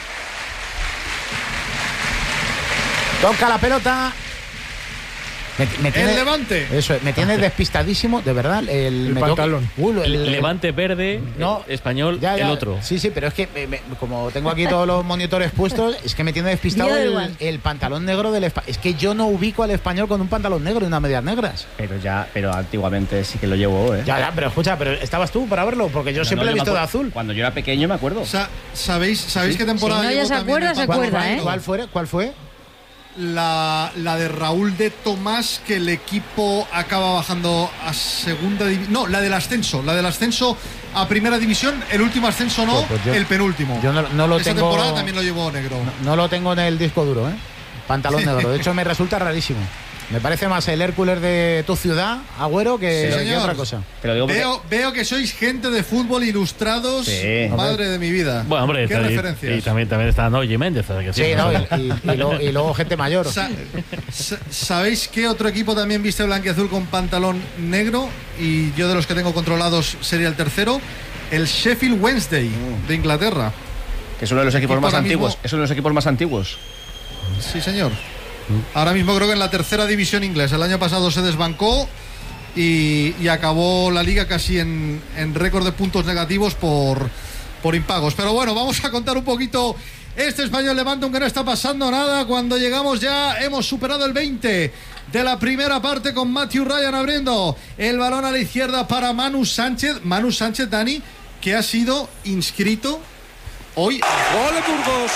Toca la pelota. Me tiene, el Levante. Eso, me tiene despistadísimo, de verdad. El pantalón. El Levante verde, Español, ya, el otro. Sí, pero es que como tengo aquí todos los monitores puestos, es que me tiene despistado el pantalón negro del Español. Es que yo no ubico al Español con un pantalón negro y unas medias negras. Pero antiguamente sí que lo llevó, ¿eh? Ya, pero escucha, pero ¿estabas tú para verlo? Porque yo siempre he visto de azul. Cuando yo era pequeño me acuerdo. ¿Sabéis qué temporada? Si no, ya se acuerda, ¿eh? ¿Cuál fue? La de Raúl de Tomás, que el equipo acaba bajando a segunda división. No, la del ascenso a primera división, el último ascenso no, el penúltimo. Yo no lo Esa tengo. Temporada también lo llevó negro. No lo tengo en el disco duro, pantalón negro. De hecho, me resulta rarísimo. Me parece más el Hércules de tu ciudad, Agüero, que otra cosa. Pero veo que sois gente de fútbol ilustrados. Sí. Madre de mi vida. Bueno, hombre, ¿qué referencias? Y también está Noye Méndez. Y luego gente mayor. ¿Sabéis qué otro equipo también viste blanquiazul con pantalón negro? Y yo de los que tengo controlados sería el tercero. El Sheffield Wednesday de Inglaterra. Que es uno de los equipos más antiguos. Es uno de los equipos más antiguos. Sí, señor. Ahora mismo creo que en la tercera división inglesa. El año pasado se desbancó y acabó la liga casi en récord de puntos negativos por impagos. Pero bueno, vamos a contar un poquito este Español Levante, aunque no está pasando nada. Cuando llegamos ya hemos superado el 20 de la primera parte, con Matthew Ryan abriendo el balón a la izquierda para Manu Sánchez, Dani, que ha sido inscrito hoy. ¡Gol de Burgos!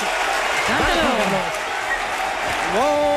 ¡Gol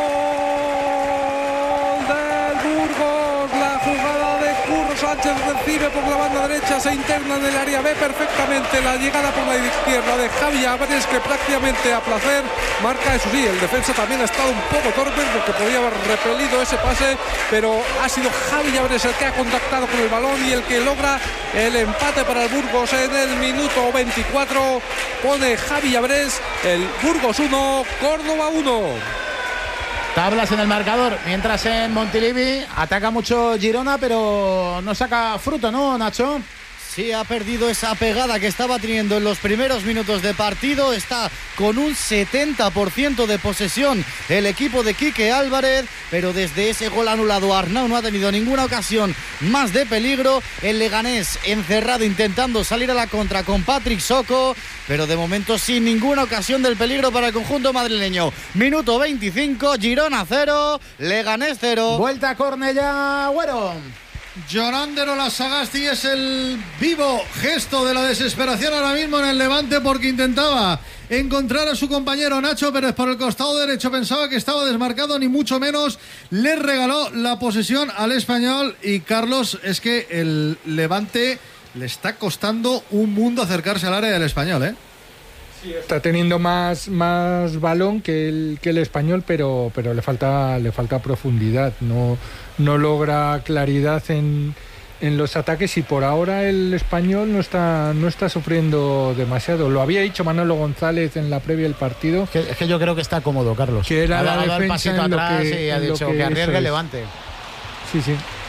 del Burgos! La jugada de Curro Sánchez, recibe por la banda derecha, se interna en el área, ve perfectamente la llegada por la izquierda de Javi Álvarez, que prácticamente a placer marca. Eso sí, el defensa también ha estado un poco torpe porque podía haber repelido ese pase, pero ha sido Javi Álvarez el que ha contactado con el balón y el que logra el empate para el Burgos en el minuto 24. Pone Javi Álvarez, el Burgos 1, Córdoba 1. Tablas en el marcador, mientras en Montilivi ataca mucho Girona, pero no saca fruto, ¿no, Nacho? Sí, ha perdido esa pegada que estaba teniendo en los primeros minutos de partido. Está con un 70% de posesión el equipo de Quique Álvarez, pero desde ese gol anulado Arnau no ha tenido ninguna ocasión más de peligro. El Leganés encerrado intentando salir a la contra con Patrick Soko, pero de momento sin ninguna ocasión del peligro para el conjunto madrileño. Minuto 25, Girona 0, Leganés 0. Vuelta a córner ya, Agüero. Llorando la Sagasti, es el vivo gesto de la desesperación ahora mismo en el Levante, porque intentaba encontrar a su compañero Nacho Pérez por el costado derecho, pensaba que estaba desmarcado, ni mucho menos, le regaló la posesión al Español. Y Carlos, es que el Levante le está costando un mundo acercarse al área del Español, ¿eh? Sí, está teniendo más balón que el Español, pero le falta profundidad, no logra claridad en los ataques, y por ahora el Español no está sufriendo demasiado. Lo había dicho Manolo González en la previa del partido. Es que yo creo que está cómodo, Carlos. Que era la defensa el pasito atrás y ha dicho que arriesgue el Levante. Sí.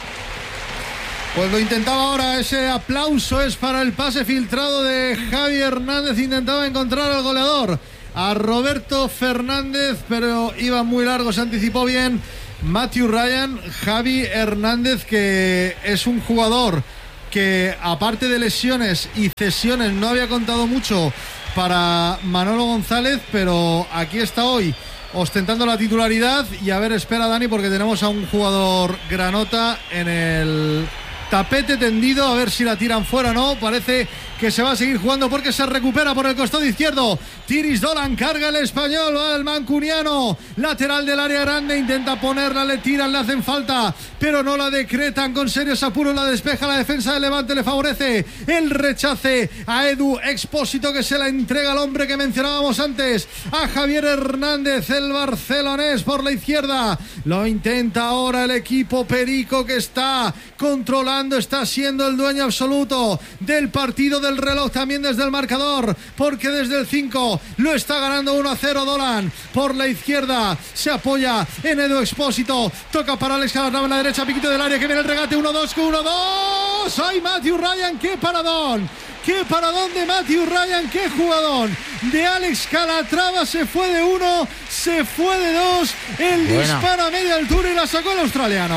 Pues lo intentaba ahora, ese aplauso es para el pase filtrado de Javi Hernández. Intentaba encontrar al goleador, a Roberto Fernández, pero iba muy largo, se anticipó bien Matthew Ryan. Javi Hernández, que es un jugador que, aparte de lesiones y cesiones, no había contado mucho para Manolo González, pero aquí está hoy ostentando la titularidad. Y a ver, espera Dani, porque tenemos a un jugador granota en el tapete tendido, a ver si la tiran fuera o no. Parece que se va a seguir jugando porque se recupera por el costado izquierdo. Tiris Dolan, carga el Español, va el mancuniano, lateral del área grande, intenta ponerla, le tiran, le hacen falta, pero no la decretan, con serios apuros la despeja la defensa del Levante, le favorece el rechace a Edu Expósito, que se la entrega al hombre que mencionábamos antes, a Javier Hernández, el barcelonés, por la izquierda. Lo intenta ahora el equipo perico, que está controlando, está siendo el dueño absoluto del partido, del reloj, también desde el marcador, porque desde el 5 lo está ganando 1-0 Dolan. Por la izquierda se apoya en Edu Expósito, toca para Alex Calatrava en la derecha, piquito del área, que viene el regate, 1-2. ¡Ay, Matthew Ryan! ¡Qué paradón! ¡Qué paradón de Matthew Ryan! ¡Qué jugador de Alex Calatrava! Se fue de 1, se fue de 2, el disparo a media altura y la sacó el australiano.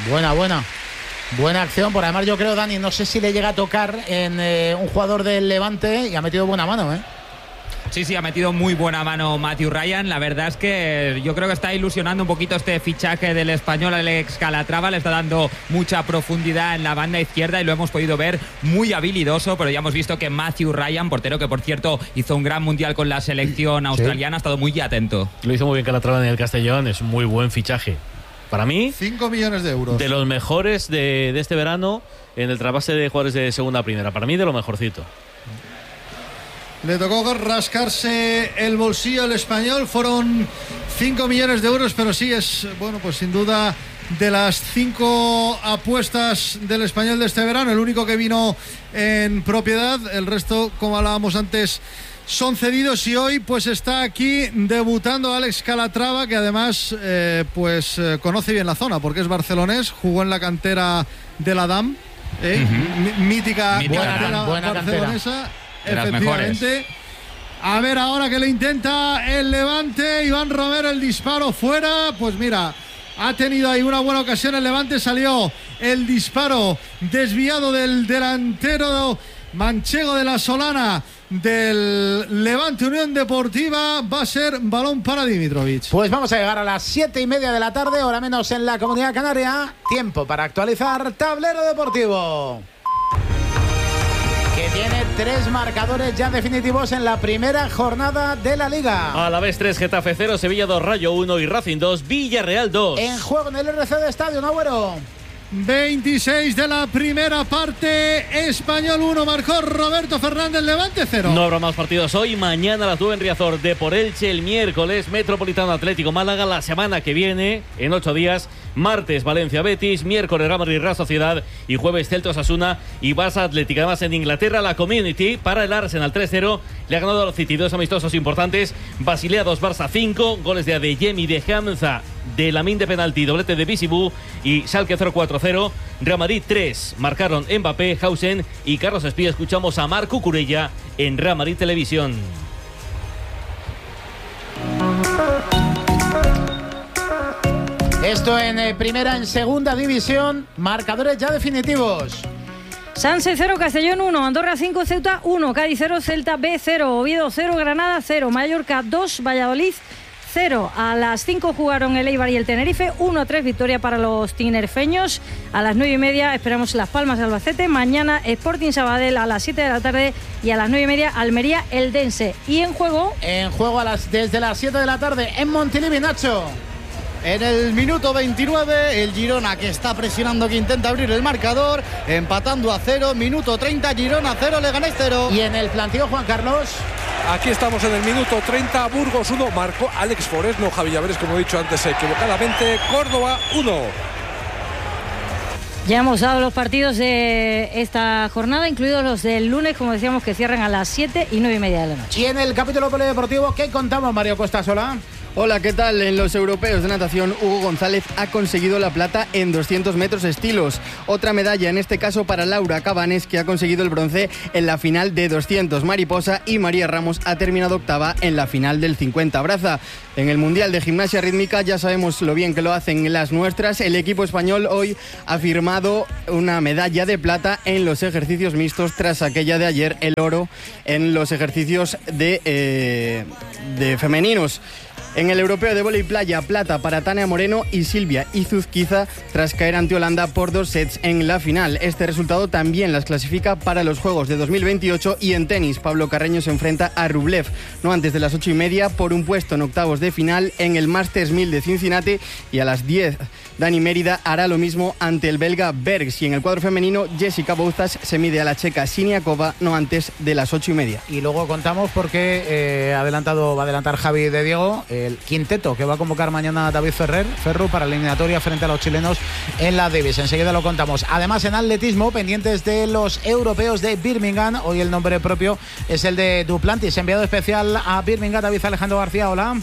Buena acción, por además yo creo, Dani, no sé si le llega a tocar en un jugador del Levante, y ha metido buena mano, ¿eh? Sí, ha metido muy buena mano Matthew Ryan. La verdad es que yo creo que está ilusionando un poquito este fichaje del Español. Alex Calatrava le está dando mucha profundidad en la banda izquierda y lo hemos podido ver muy habilidoso, pero ya hemos visto que Matthew Ryan, portero que por cierto hizo un gran mundial con la selección australiana, ha estado muy atento. Lo hizo muy bien Calatrava en el Castellón, es un muy buen fichaje. Para mí, 5 millones de euros. De los mejores de este verano en el trasvase de jugadores de segunda a primera. Para mí, de lo mejorcito. Le tocó rascarse el bolsillo al Español. Fueron 5 millones de euros, pero sí es, bueno, pues sin duda, de las 5 apuestas del Español de este verano, el único que vino en propiedad. El resto, como hablábamos antes, son cedidos, y hoy pues está aquí debutando Alex Calatrava, que además conoce bien la zona porque es barcelonés, jugó en la cantera de la DAM, mítica cantera barcelonesa, efectivamente. A ver ahora que le intenta el Levante, Iván Romero, el disparo fuera, pues mira, ha tenido ahí una buena ocasión el Levante, salió el disparo desviado del delantero manchego de la Solana del Levante Unión Deportiva. Va a ser balón para Dimitrovic. Pues vamos a llegar a las 7:30 de la tarde, hora menos en la Comunidad Canaria. Tiempo para actualizar Tablero Deportivo, que tiene 3 marcadores ya definitivos en la primera jornada de la Liga. Alavés 3, Getafe 0, Sevilla 2, Rayo 1 y Racing 2, Villarreal 2. En juego en el RC de Estadio, ¿no, Agüero? 26 de la primera parte, Español 1, marcó Roberto Fernández, Levante 0. No habrá más partidos hoy, mañana las 9 en Riazor, Depor Elche el miércoles, Metropolitano Atlético Málaga la semana que viene, en 8 días, martes Valencia Betis, miércoles Real Madrid Real Sociedad y jueves Celta Osasuna y Barça Atlético. Además en Inglaterra la Community para el Arsenal 3-0, le ha ganado a los City, 2 amistosos importantes, Basilea 2, Barça 5, goles de Adeyemi y de Hamza, de Lamine de penalti, doblete de Bisibú y Schalke 0-4-0, Real Madrid 3, marcaron Mbappé, Hausen y Carlos Espía. Escuchamos a Marc Cucurella en Real Madrid Televisión. Esto en primera, en segunda división, marcadores ya definitivos. Sanse 0, Castellón 1, Andorra 5, Ceuta 1, Cádiz 0, Celta B 0, Oviedo 0, Granada 0, Mallorca 2, Valladolid 1-0. A las 5 jugaron el Eibar y el Tenerife. 1-3 victoria para los tinerfeños. A las 9:30 esperamos Las Palmas de Albacete. Mañana Sporting Sabadell a las 7 de la tarde y a las 9:30 Almería Eldense. Y en juego desde las 7 de la tarde en Montilivi, Nacho. En el minuto 29, el Girona, que está presionando, que intenta abrir el marcador, empatando a 0. Minuto 30, Girona 0, Leganés 0. Y en el planteo, Juan Carlos. Aquí estamos en el minuto 30, Burgos 1, marcó Alex Forés, no Javi Llaveres, como he dicho antes equivocadamente. Córdoba 1. Ya hemos dado los partidos de esta jornada, incluidos los del lunes, como decíamos, que cierran a las 7 y 9:30 de la noche. Y en el capítulo polideportivo, ¿qué contamos, Mario Costa Sola? Hola, ¿qué tal? En los europeos de natación, Hugo González ha conseguido la plata en 200 metros estilos. Otra medalla, en este caso para Laura Cabanes, que ha conseguido el bronce en la final de 200 mariposa, y María Ramos ha terminado octava en la final del 50 braza. En el Mundial de Gimnasia Rítmica ya sabemos lo bien que lo hacen las nuestras. El equipo español hoy ha firmado una medalla de plata en los ejercicios mixtos tras aquella de ayer, el oro en los ejercicios de femeninos. En el europeo de vóley playa, plata para Tania Moreno y Silvia Izuzquiza tras caer ante Holanda por 2 sets en la final. Este resultado también las clasifica para los Juegos de 2028. Y en tenis, Pablo Carreño se enfrenta a Rublev, no antes de las 8:30, por un puesto en octavos de final en el Masters 1000 de Cincinnati, y a las 10 Dani Mérida hará lo mismo ante el belga Bergs. Y en el cuadro femenino, Jessica Bouzas se mide a la checa Siniakova, no antes de las 8:30. Y luego contamos porque va a adelantar Javi de Diego el quinteto que va a convocar mañana a David Ferru para la eliminatoria frente a los chilenos en la Davis. Enseguida lo contamos. Además, en atletismo, pendientes de los europeos de Birmingham, hoy el nombre propio es el de Duplantis. Enviado especial a Birmingham, David Alejandro García. Hola.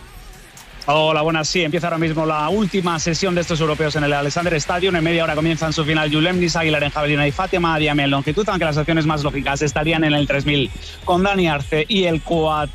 Hola, buenas. Sí, empieza ahora mismo la última sesión de estos europeos en el Alexander Stadium. En media hora comienzan su final Julem Nis, Aguilar en jabalina y Fátima Diame en longitud, aunque las opciones más lógicas estarían en el 3000 con Dani Arce y el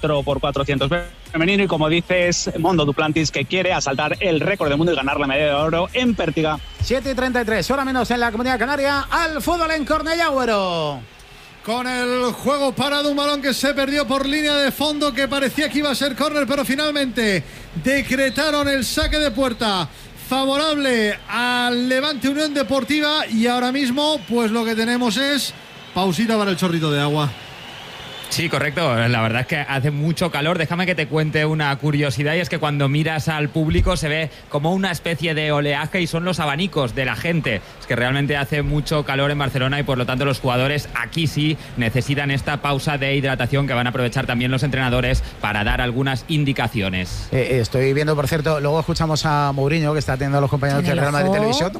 4x400 femenino. Y como dices, Mondo Duplantis, que quiere asaltar el récord del mundo y ganar la medalla de oro en Pértiga. 7:33, hora menos en la Comunidad Canaria. Al fútbol en Cornellá, Agüero. Con el juego parado, un balón que se perdió por línea de fondo, que parecía que iba a ser córner, pero finalmente decretaron el saque de puerta favorable al Levante Unión Deportiva. Y ahora mismo, pues lo que tenemos es pausita para el chorrito de agua. Sí, correcto. La verdad es que hace mucho calor. Déjame que te cuente una curiosidad, y es que cuando miras al público se ve como una especie de oleaje y son los abanicos de la gente. Es que realmente hace mucho calor en Barcelona y por lo tanto los jugadores aquí sí necesitan esta pausa de hidratación que van a aprovechar también los entrenadores para dar algunas indicaciones. Estoy viendo, por cierto, luego escuchamos a Mourinho, que está atendiendo a los compañeros del Real Madrid Televisión.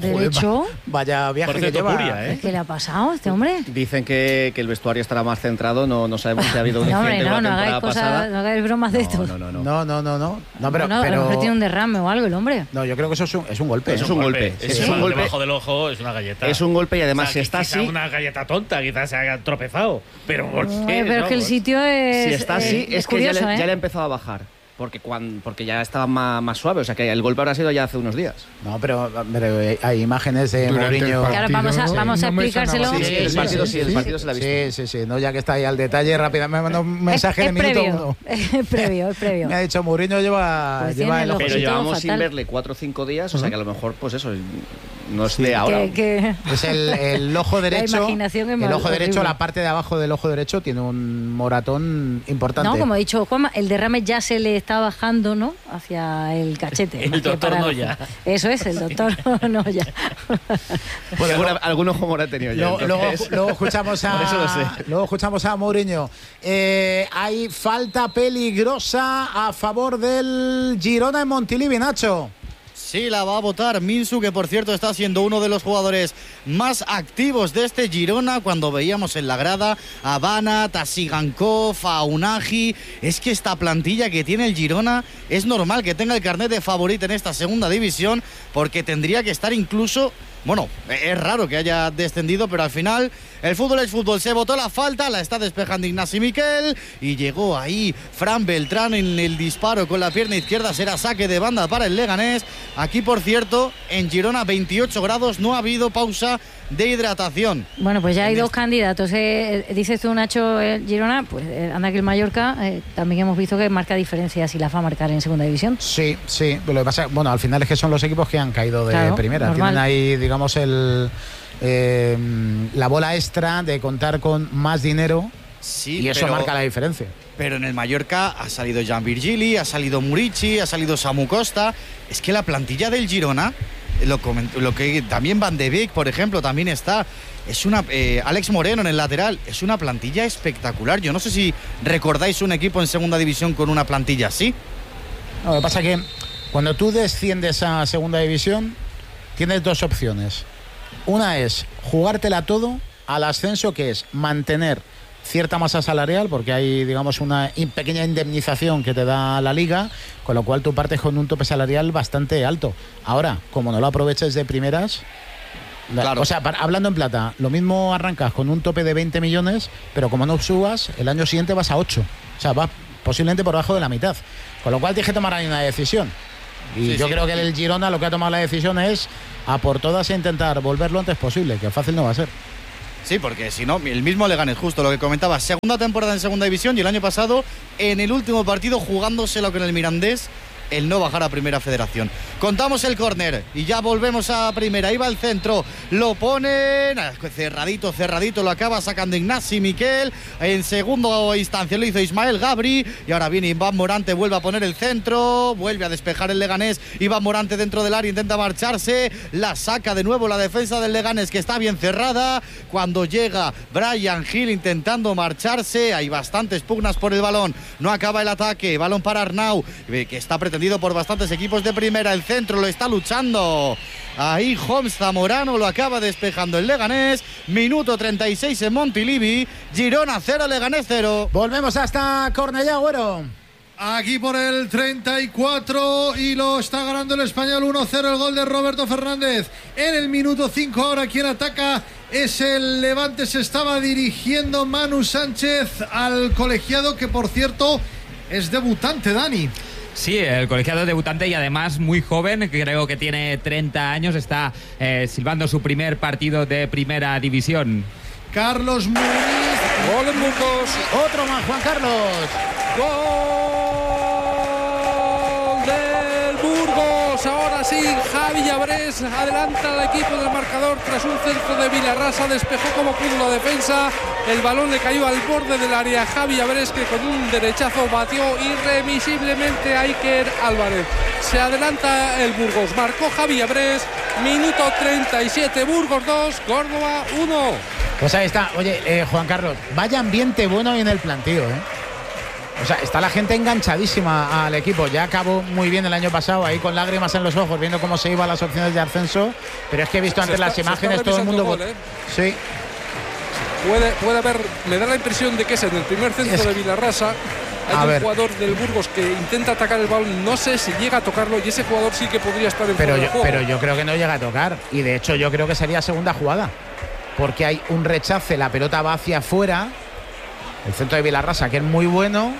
Vaya viaje que lleva. ¿Qué le ha pasado a este hombre? Dicen que el vestuario estará más centrado, no sabemos si ha habido un incidente no, la temporada hagáis pasada. No hagáis bromas de esto. No, pero a lo mejor tiene un derrame o algo el hombre. No, yo creo que eso es un golpe. Es un golpe. Es un golpe. Debajo del ojo es una galleta. Es un golpe y además, o sea, si está así. Una galleta tonta, quizás se haya tropezado. Pero ¿por qué? Pero es que el sitio es. Si está así, es que curioso, ya le ha empezado a bajar. Porque ya estaba más suave, o sea que el golpe habrá sido ya hace unos días. No, pero hay imágenes de Mourinho. Claro, vamos a explicárselo. Sí, el partido se la ha visto. Sí, no, ya que está ahí al detalle, rápidamente me mandó un mensaje de minuto 1. Es previo. Me ha dicho Mourinho lleva el ojo. Pero llevamos sin verle 4 o 5 días, o sea que a lo mejor, pues eso, no es de ahora. Es el ojo derecho. La imaginación es el ojo horrible. derecho, la parte de abajo del ojo derecho tiene un moratón importante. No, como ha dicho Juanma, el derrame ya se le está bajando, ¿no? Hacia el cachete. El doctor Noya. Eso es, el doctor Noya. Bueno, algún ojo mora ha tenido ya. Luego escuchamos a Mourinho. Hay falta peligrosa a favor del Girona en Montilivi, Nacho. Sí, la va a votar Minsu, que por cierto está siendo uno de los jugadores más activos de este Girona. Cuando veíamos en la grada a Banat, a Sigankov, a Unagi, es que esta plantilla que tiene el Girona es normal que tenga el carnet de favorito en esta segunda división, porque tendría que estar incluso Bueno, es raro que haya descendido, pero al final el fútbol es fútbol. Se votó la falta, la está despejando Ignasi Miquel y llegó ahí Fran Beltrán en el disparo con la pierna izquierda. Será saque de banda para el Leganés. Aquí, por cierto, en Girona 28 grados, no ha habido pausa de hidratación. Bueno, pues ya hay dos candidatos. Dices tú, Nacho, Girona, pues anda que el Mallorca también hemos visto que marca diferencias y la va a marcar en segunda división. Sí, lo que pasa, bueno, al final es que son los equipos que han caído de primera. Normal. Tienen ahí, digamos, la bola extra de contar con más dinero, y eso marca la diferencia. Pero en el Mallorca ha salido Jan Virgili, ha salido Murici, ha salido Samu Costa. Es que la plantilla del Girona, lo que también Van de Beek, por ejemplo, también está. Es una Alex Moreno en el lateral. Es una plantilla espectacular. Yo no sé si recordáis un equipo en segunda división con una plantilla así. No, lo que pasa es que cuando tú desciendes a segunda división tienes dos opciones. Una es jugártela todo al ascenso, que es mantener cierta masa salarial, porque hay, digamos, una pequeña indemnización que te da la liga, con lo cual tú partes con un tope salarial bastante alto. Ahora, como no lo aproveches de primeras, claro. O sea, hablando en plata, lo mismo arrancas con un tope de 20 millones, pero como no subas, el año siguiente vas a 8. O sea, vas posiblemente por debajo de la mitad. Con lo cual tienes que tomar ahí una decisión. Y yo creo que el Girona lo que ha tomado la decisión es a por todas e intentar volver lo antes posible, que fácil no va a ser. Sí, porque si no, el mismo Leganés, justo lo que comentaba, segunda temporada en segunda división y el año pasado en el último partido jugándoselo con el Mirandés, el no bajar a Primera Federación. Contamos el córner y ya volvemos a Primera. Ahí va el centro, lo ponen cerradito, lo acaba sacando Ignasi Miquel. En segunda instancia lo hizo Ismael Gabri y ahora viene Iván Morante, vuelve a poner el centro, vuelve a despejar el Leganés. Iván Morante dentro del área intenta marcharse, la saca de nuevo la defensa del Leganés, que está bien cerrada. Cuando llega Brian Hill intentando marcharse, hay bastantes pugnas por el balón, no acaba el ataque, balón para Arnau, que está pretendiendo por bastantes equipos de primera. El centro lo está luchando ahí Homs Zamorano, lo acaba despejando el Leganés. Minuto 36 en Montilivi. Girona 0, Leganés 0. Volvemos hasta Cornellá, Güero. Aquí por el 34 y lo está ganando el Español 1-0, el gol de Roberto Fernández en el minuto 5. Ahora quien ataca es el Levante. Se estaba dirigiendo Manu Sánchez al colegiado, que por cierto es debutante, Dani. Sí, el colegiado debutante y además muy joven, creo que tiene 30 años, está silbando su primer partido de primera división. Carlos Muniz. Gol en Burgos. Otro más, Juan Carlos. Gol del Burgos. Ahora sí, Javi Llabrés adelanta al equipo del marcador tras un centro de Vilarrasa. Despejó como pudo la defensa. El balón le cayó al borde del área. Javi Llabrés, que con un derechazo batió irremisiblemente a Iker Álvarez. Se adelanta el Burgos. Marcó Javi Llabrés. Minuto 37. Burgos 2, Córdoba 1. Pues ahí está. Oye, Juan Carlos, vaya ambiente bueno en el plantío, ¿eh? O sea, está la gente enganchadísima al equipo. Ya acabó muy bien el año pasado, ahí con lágrimas en los ojos, viendo cómo se iban las opciones de ascenso. Pero es que he visto antes las imágenes, todo el mundo... Sí. Puede haber, me da la impresión de que es en el primer centro de Vilarrasa. Hay un jugador del Burgos que intenta atacar el balón, no sé si llega a tocarlo, y ese jugador sí que podría estar en fuera de juego. Pero yo creo que no llega a tocar, y de hecho yo creo que sería segunda jugada, porque hay un rechace, la pelota va hacia afuera, el centro de Vilarrasa, que es muy bueno.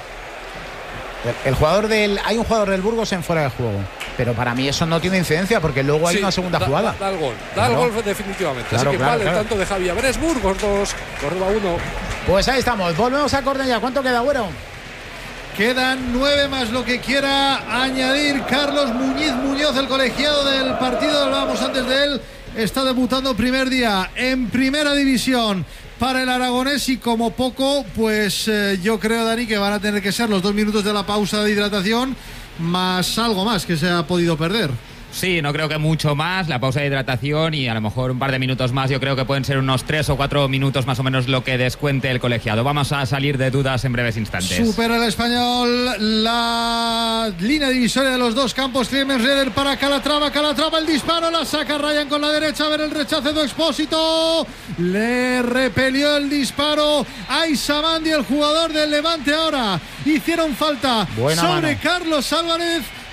Hay un jugador del Burgos en fuera de juego, pero para mí eso no tiene incidencia, porque luego hay una segunda jugada. Da el gol, el gol definitivamente. Así que vale el tanto de Javi Llabrés. Burgos 2, Córdoba 1. Pues ahí estamos, volvemos a Cornellá. ¿Cuánto queda, Güero? Quedan 9 más lo que quiera añadir Carlos Muñoz, el colegiado del partido. Hablábamos antes de él. Está debutando primer día en primera división para el aragonés, y como poco, pues yo creo, Dani, que van a tener que ser los 2 minutos de la pausa de hidratación más algo más que se ha podido perder. Sí, no creo que mucho más, la pausa de hidratación y a lo mejor un par de minutos más. Yo creo que pueden ser unos 3 o 4 minutos más o menos lo que descuente el colegiado. Vamos a salir de dudas en breves instantes. Supera el Español la línea divisoria de los dos campos. Clemens Reder para Calatrava, el disparo, la saca Ryan con la derecha, a ver el rechace de Expósito, le repelió el disparo a Isamandi, el jugador del Levante. Ahora hicieron falta sobre Carlos Álvarez,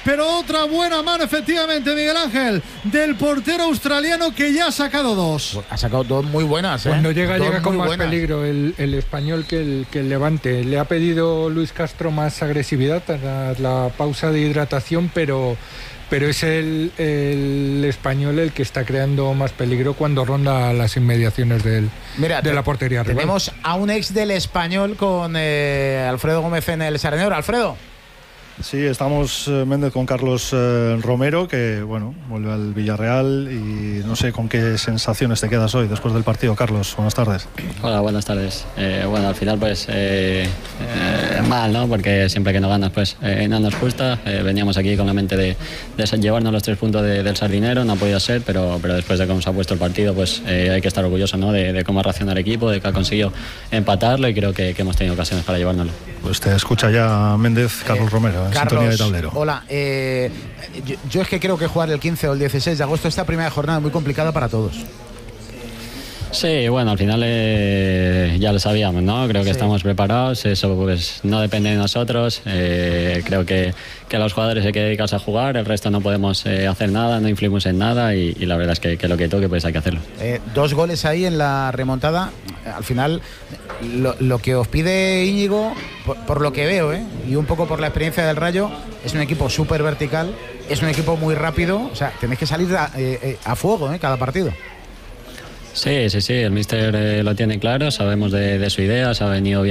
pero otra buena mano, efectivamente, Miguel Ángel, del portero australiano, que ya ha sacado 2. Ha sacado 2 muy buenas. Cuando llega con más peligro el español que el Levante. Le ha pedido Luis Castro más agresividad tras la pausa de hidratación, pero es el español el que está creando más peligro cuando ronda las inmediaciones de la portería rival. Tenemos a un ex del Español con Alfredo Gómez en el Sardeñor. Alfredo. Sí, estamos Méndez con Carlos Romero, que bueno, vuelve al Villarreal, y no sé con qué sensaciones te quedas hoy después del partido. Carlos, buenas tardes. Hola, buenas tardes. Bueno, al final pues mal, ¿no? Porque siempre que no ganas pues no nos gusta. Veníamos aquí con la mente de llevarnos los 3 puntos del Sardinero, no ha podido ser, pero después de cómo se ha puesto el partido pues hay que estar orgulloso, ¿no? de cómo ha reaccionado el equipo, de que ha conseguido empatarlo, y creo que hemos tenido ocasiones para llevárnoslo. Pues te escucha ya Méndez, Carlos Romero. Carlos, sintonía de tablero. Hola, yo es que creo que jugar el 15 o el 16 de agosto, esta primera jornada, es muy complicada para todos. Sí, bueno, al final ya lo sabíamos, ¿no? Creo que estamos preparados, eso pues no depende de nosotros. Creo que los jugadores hay que dedicarse a jugar, el resto no podemos hacer nada, no influimos en nada, y la verdad es que lo que toque pues hay que hacerlo. 2 goles ahí en la remontada. Al final, lo que os pide Íñigo, por lo que veo, y un poco por la experiencia del Rayo, es un equipo súper vertical, es un equipo muy rápido, o sea, tenéis que salir a fuego cada partido. Sí, el míster lo tiene claro, sabemos de su idea, se ha venido bien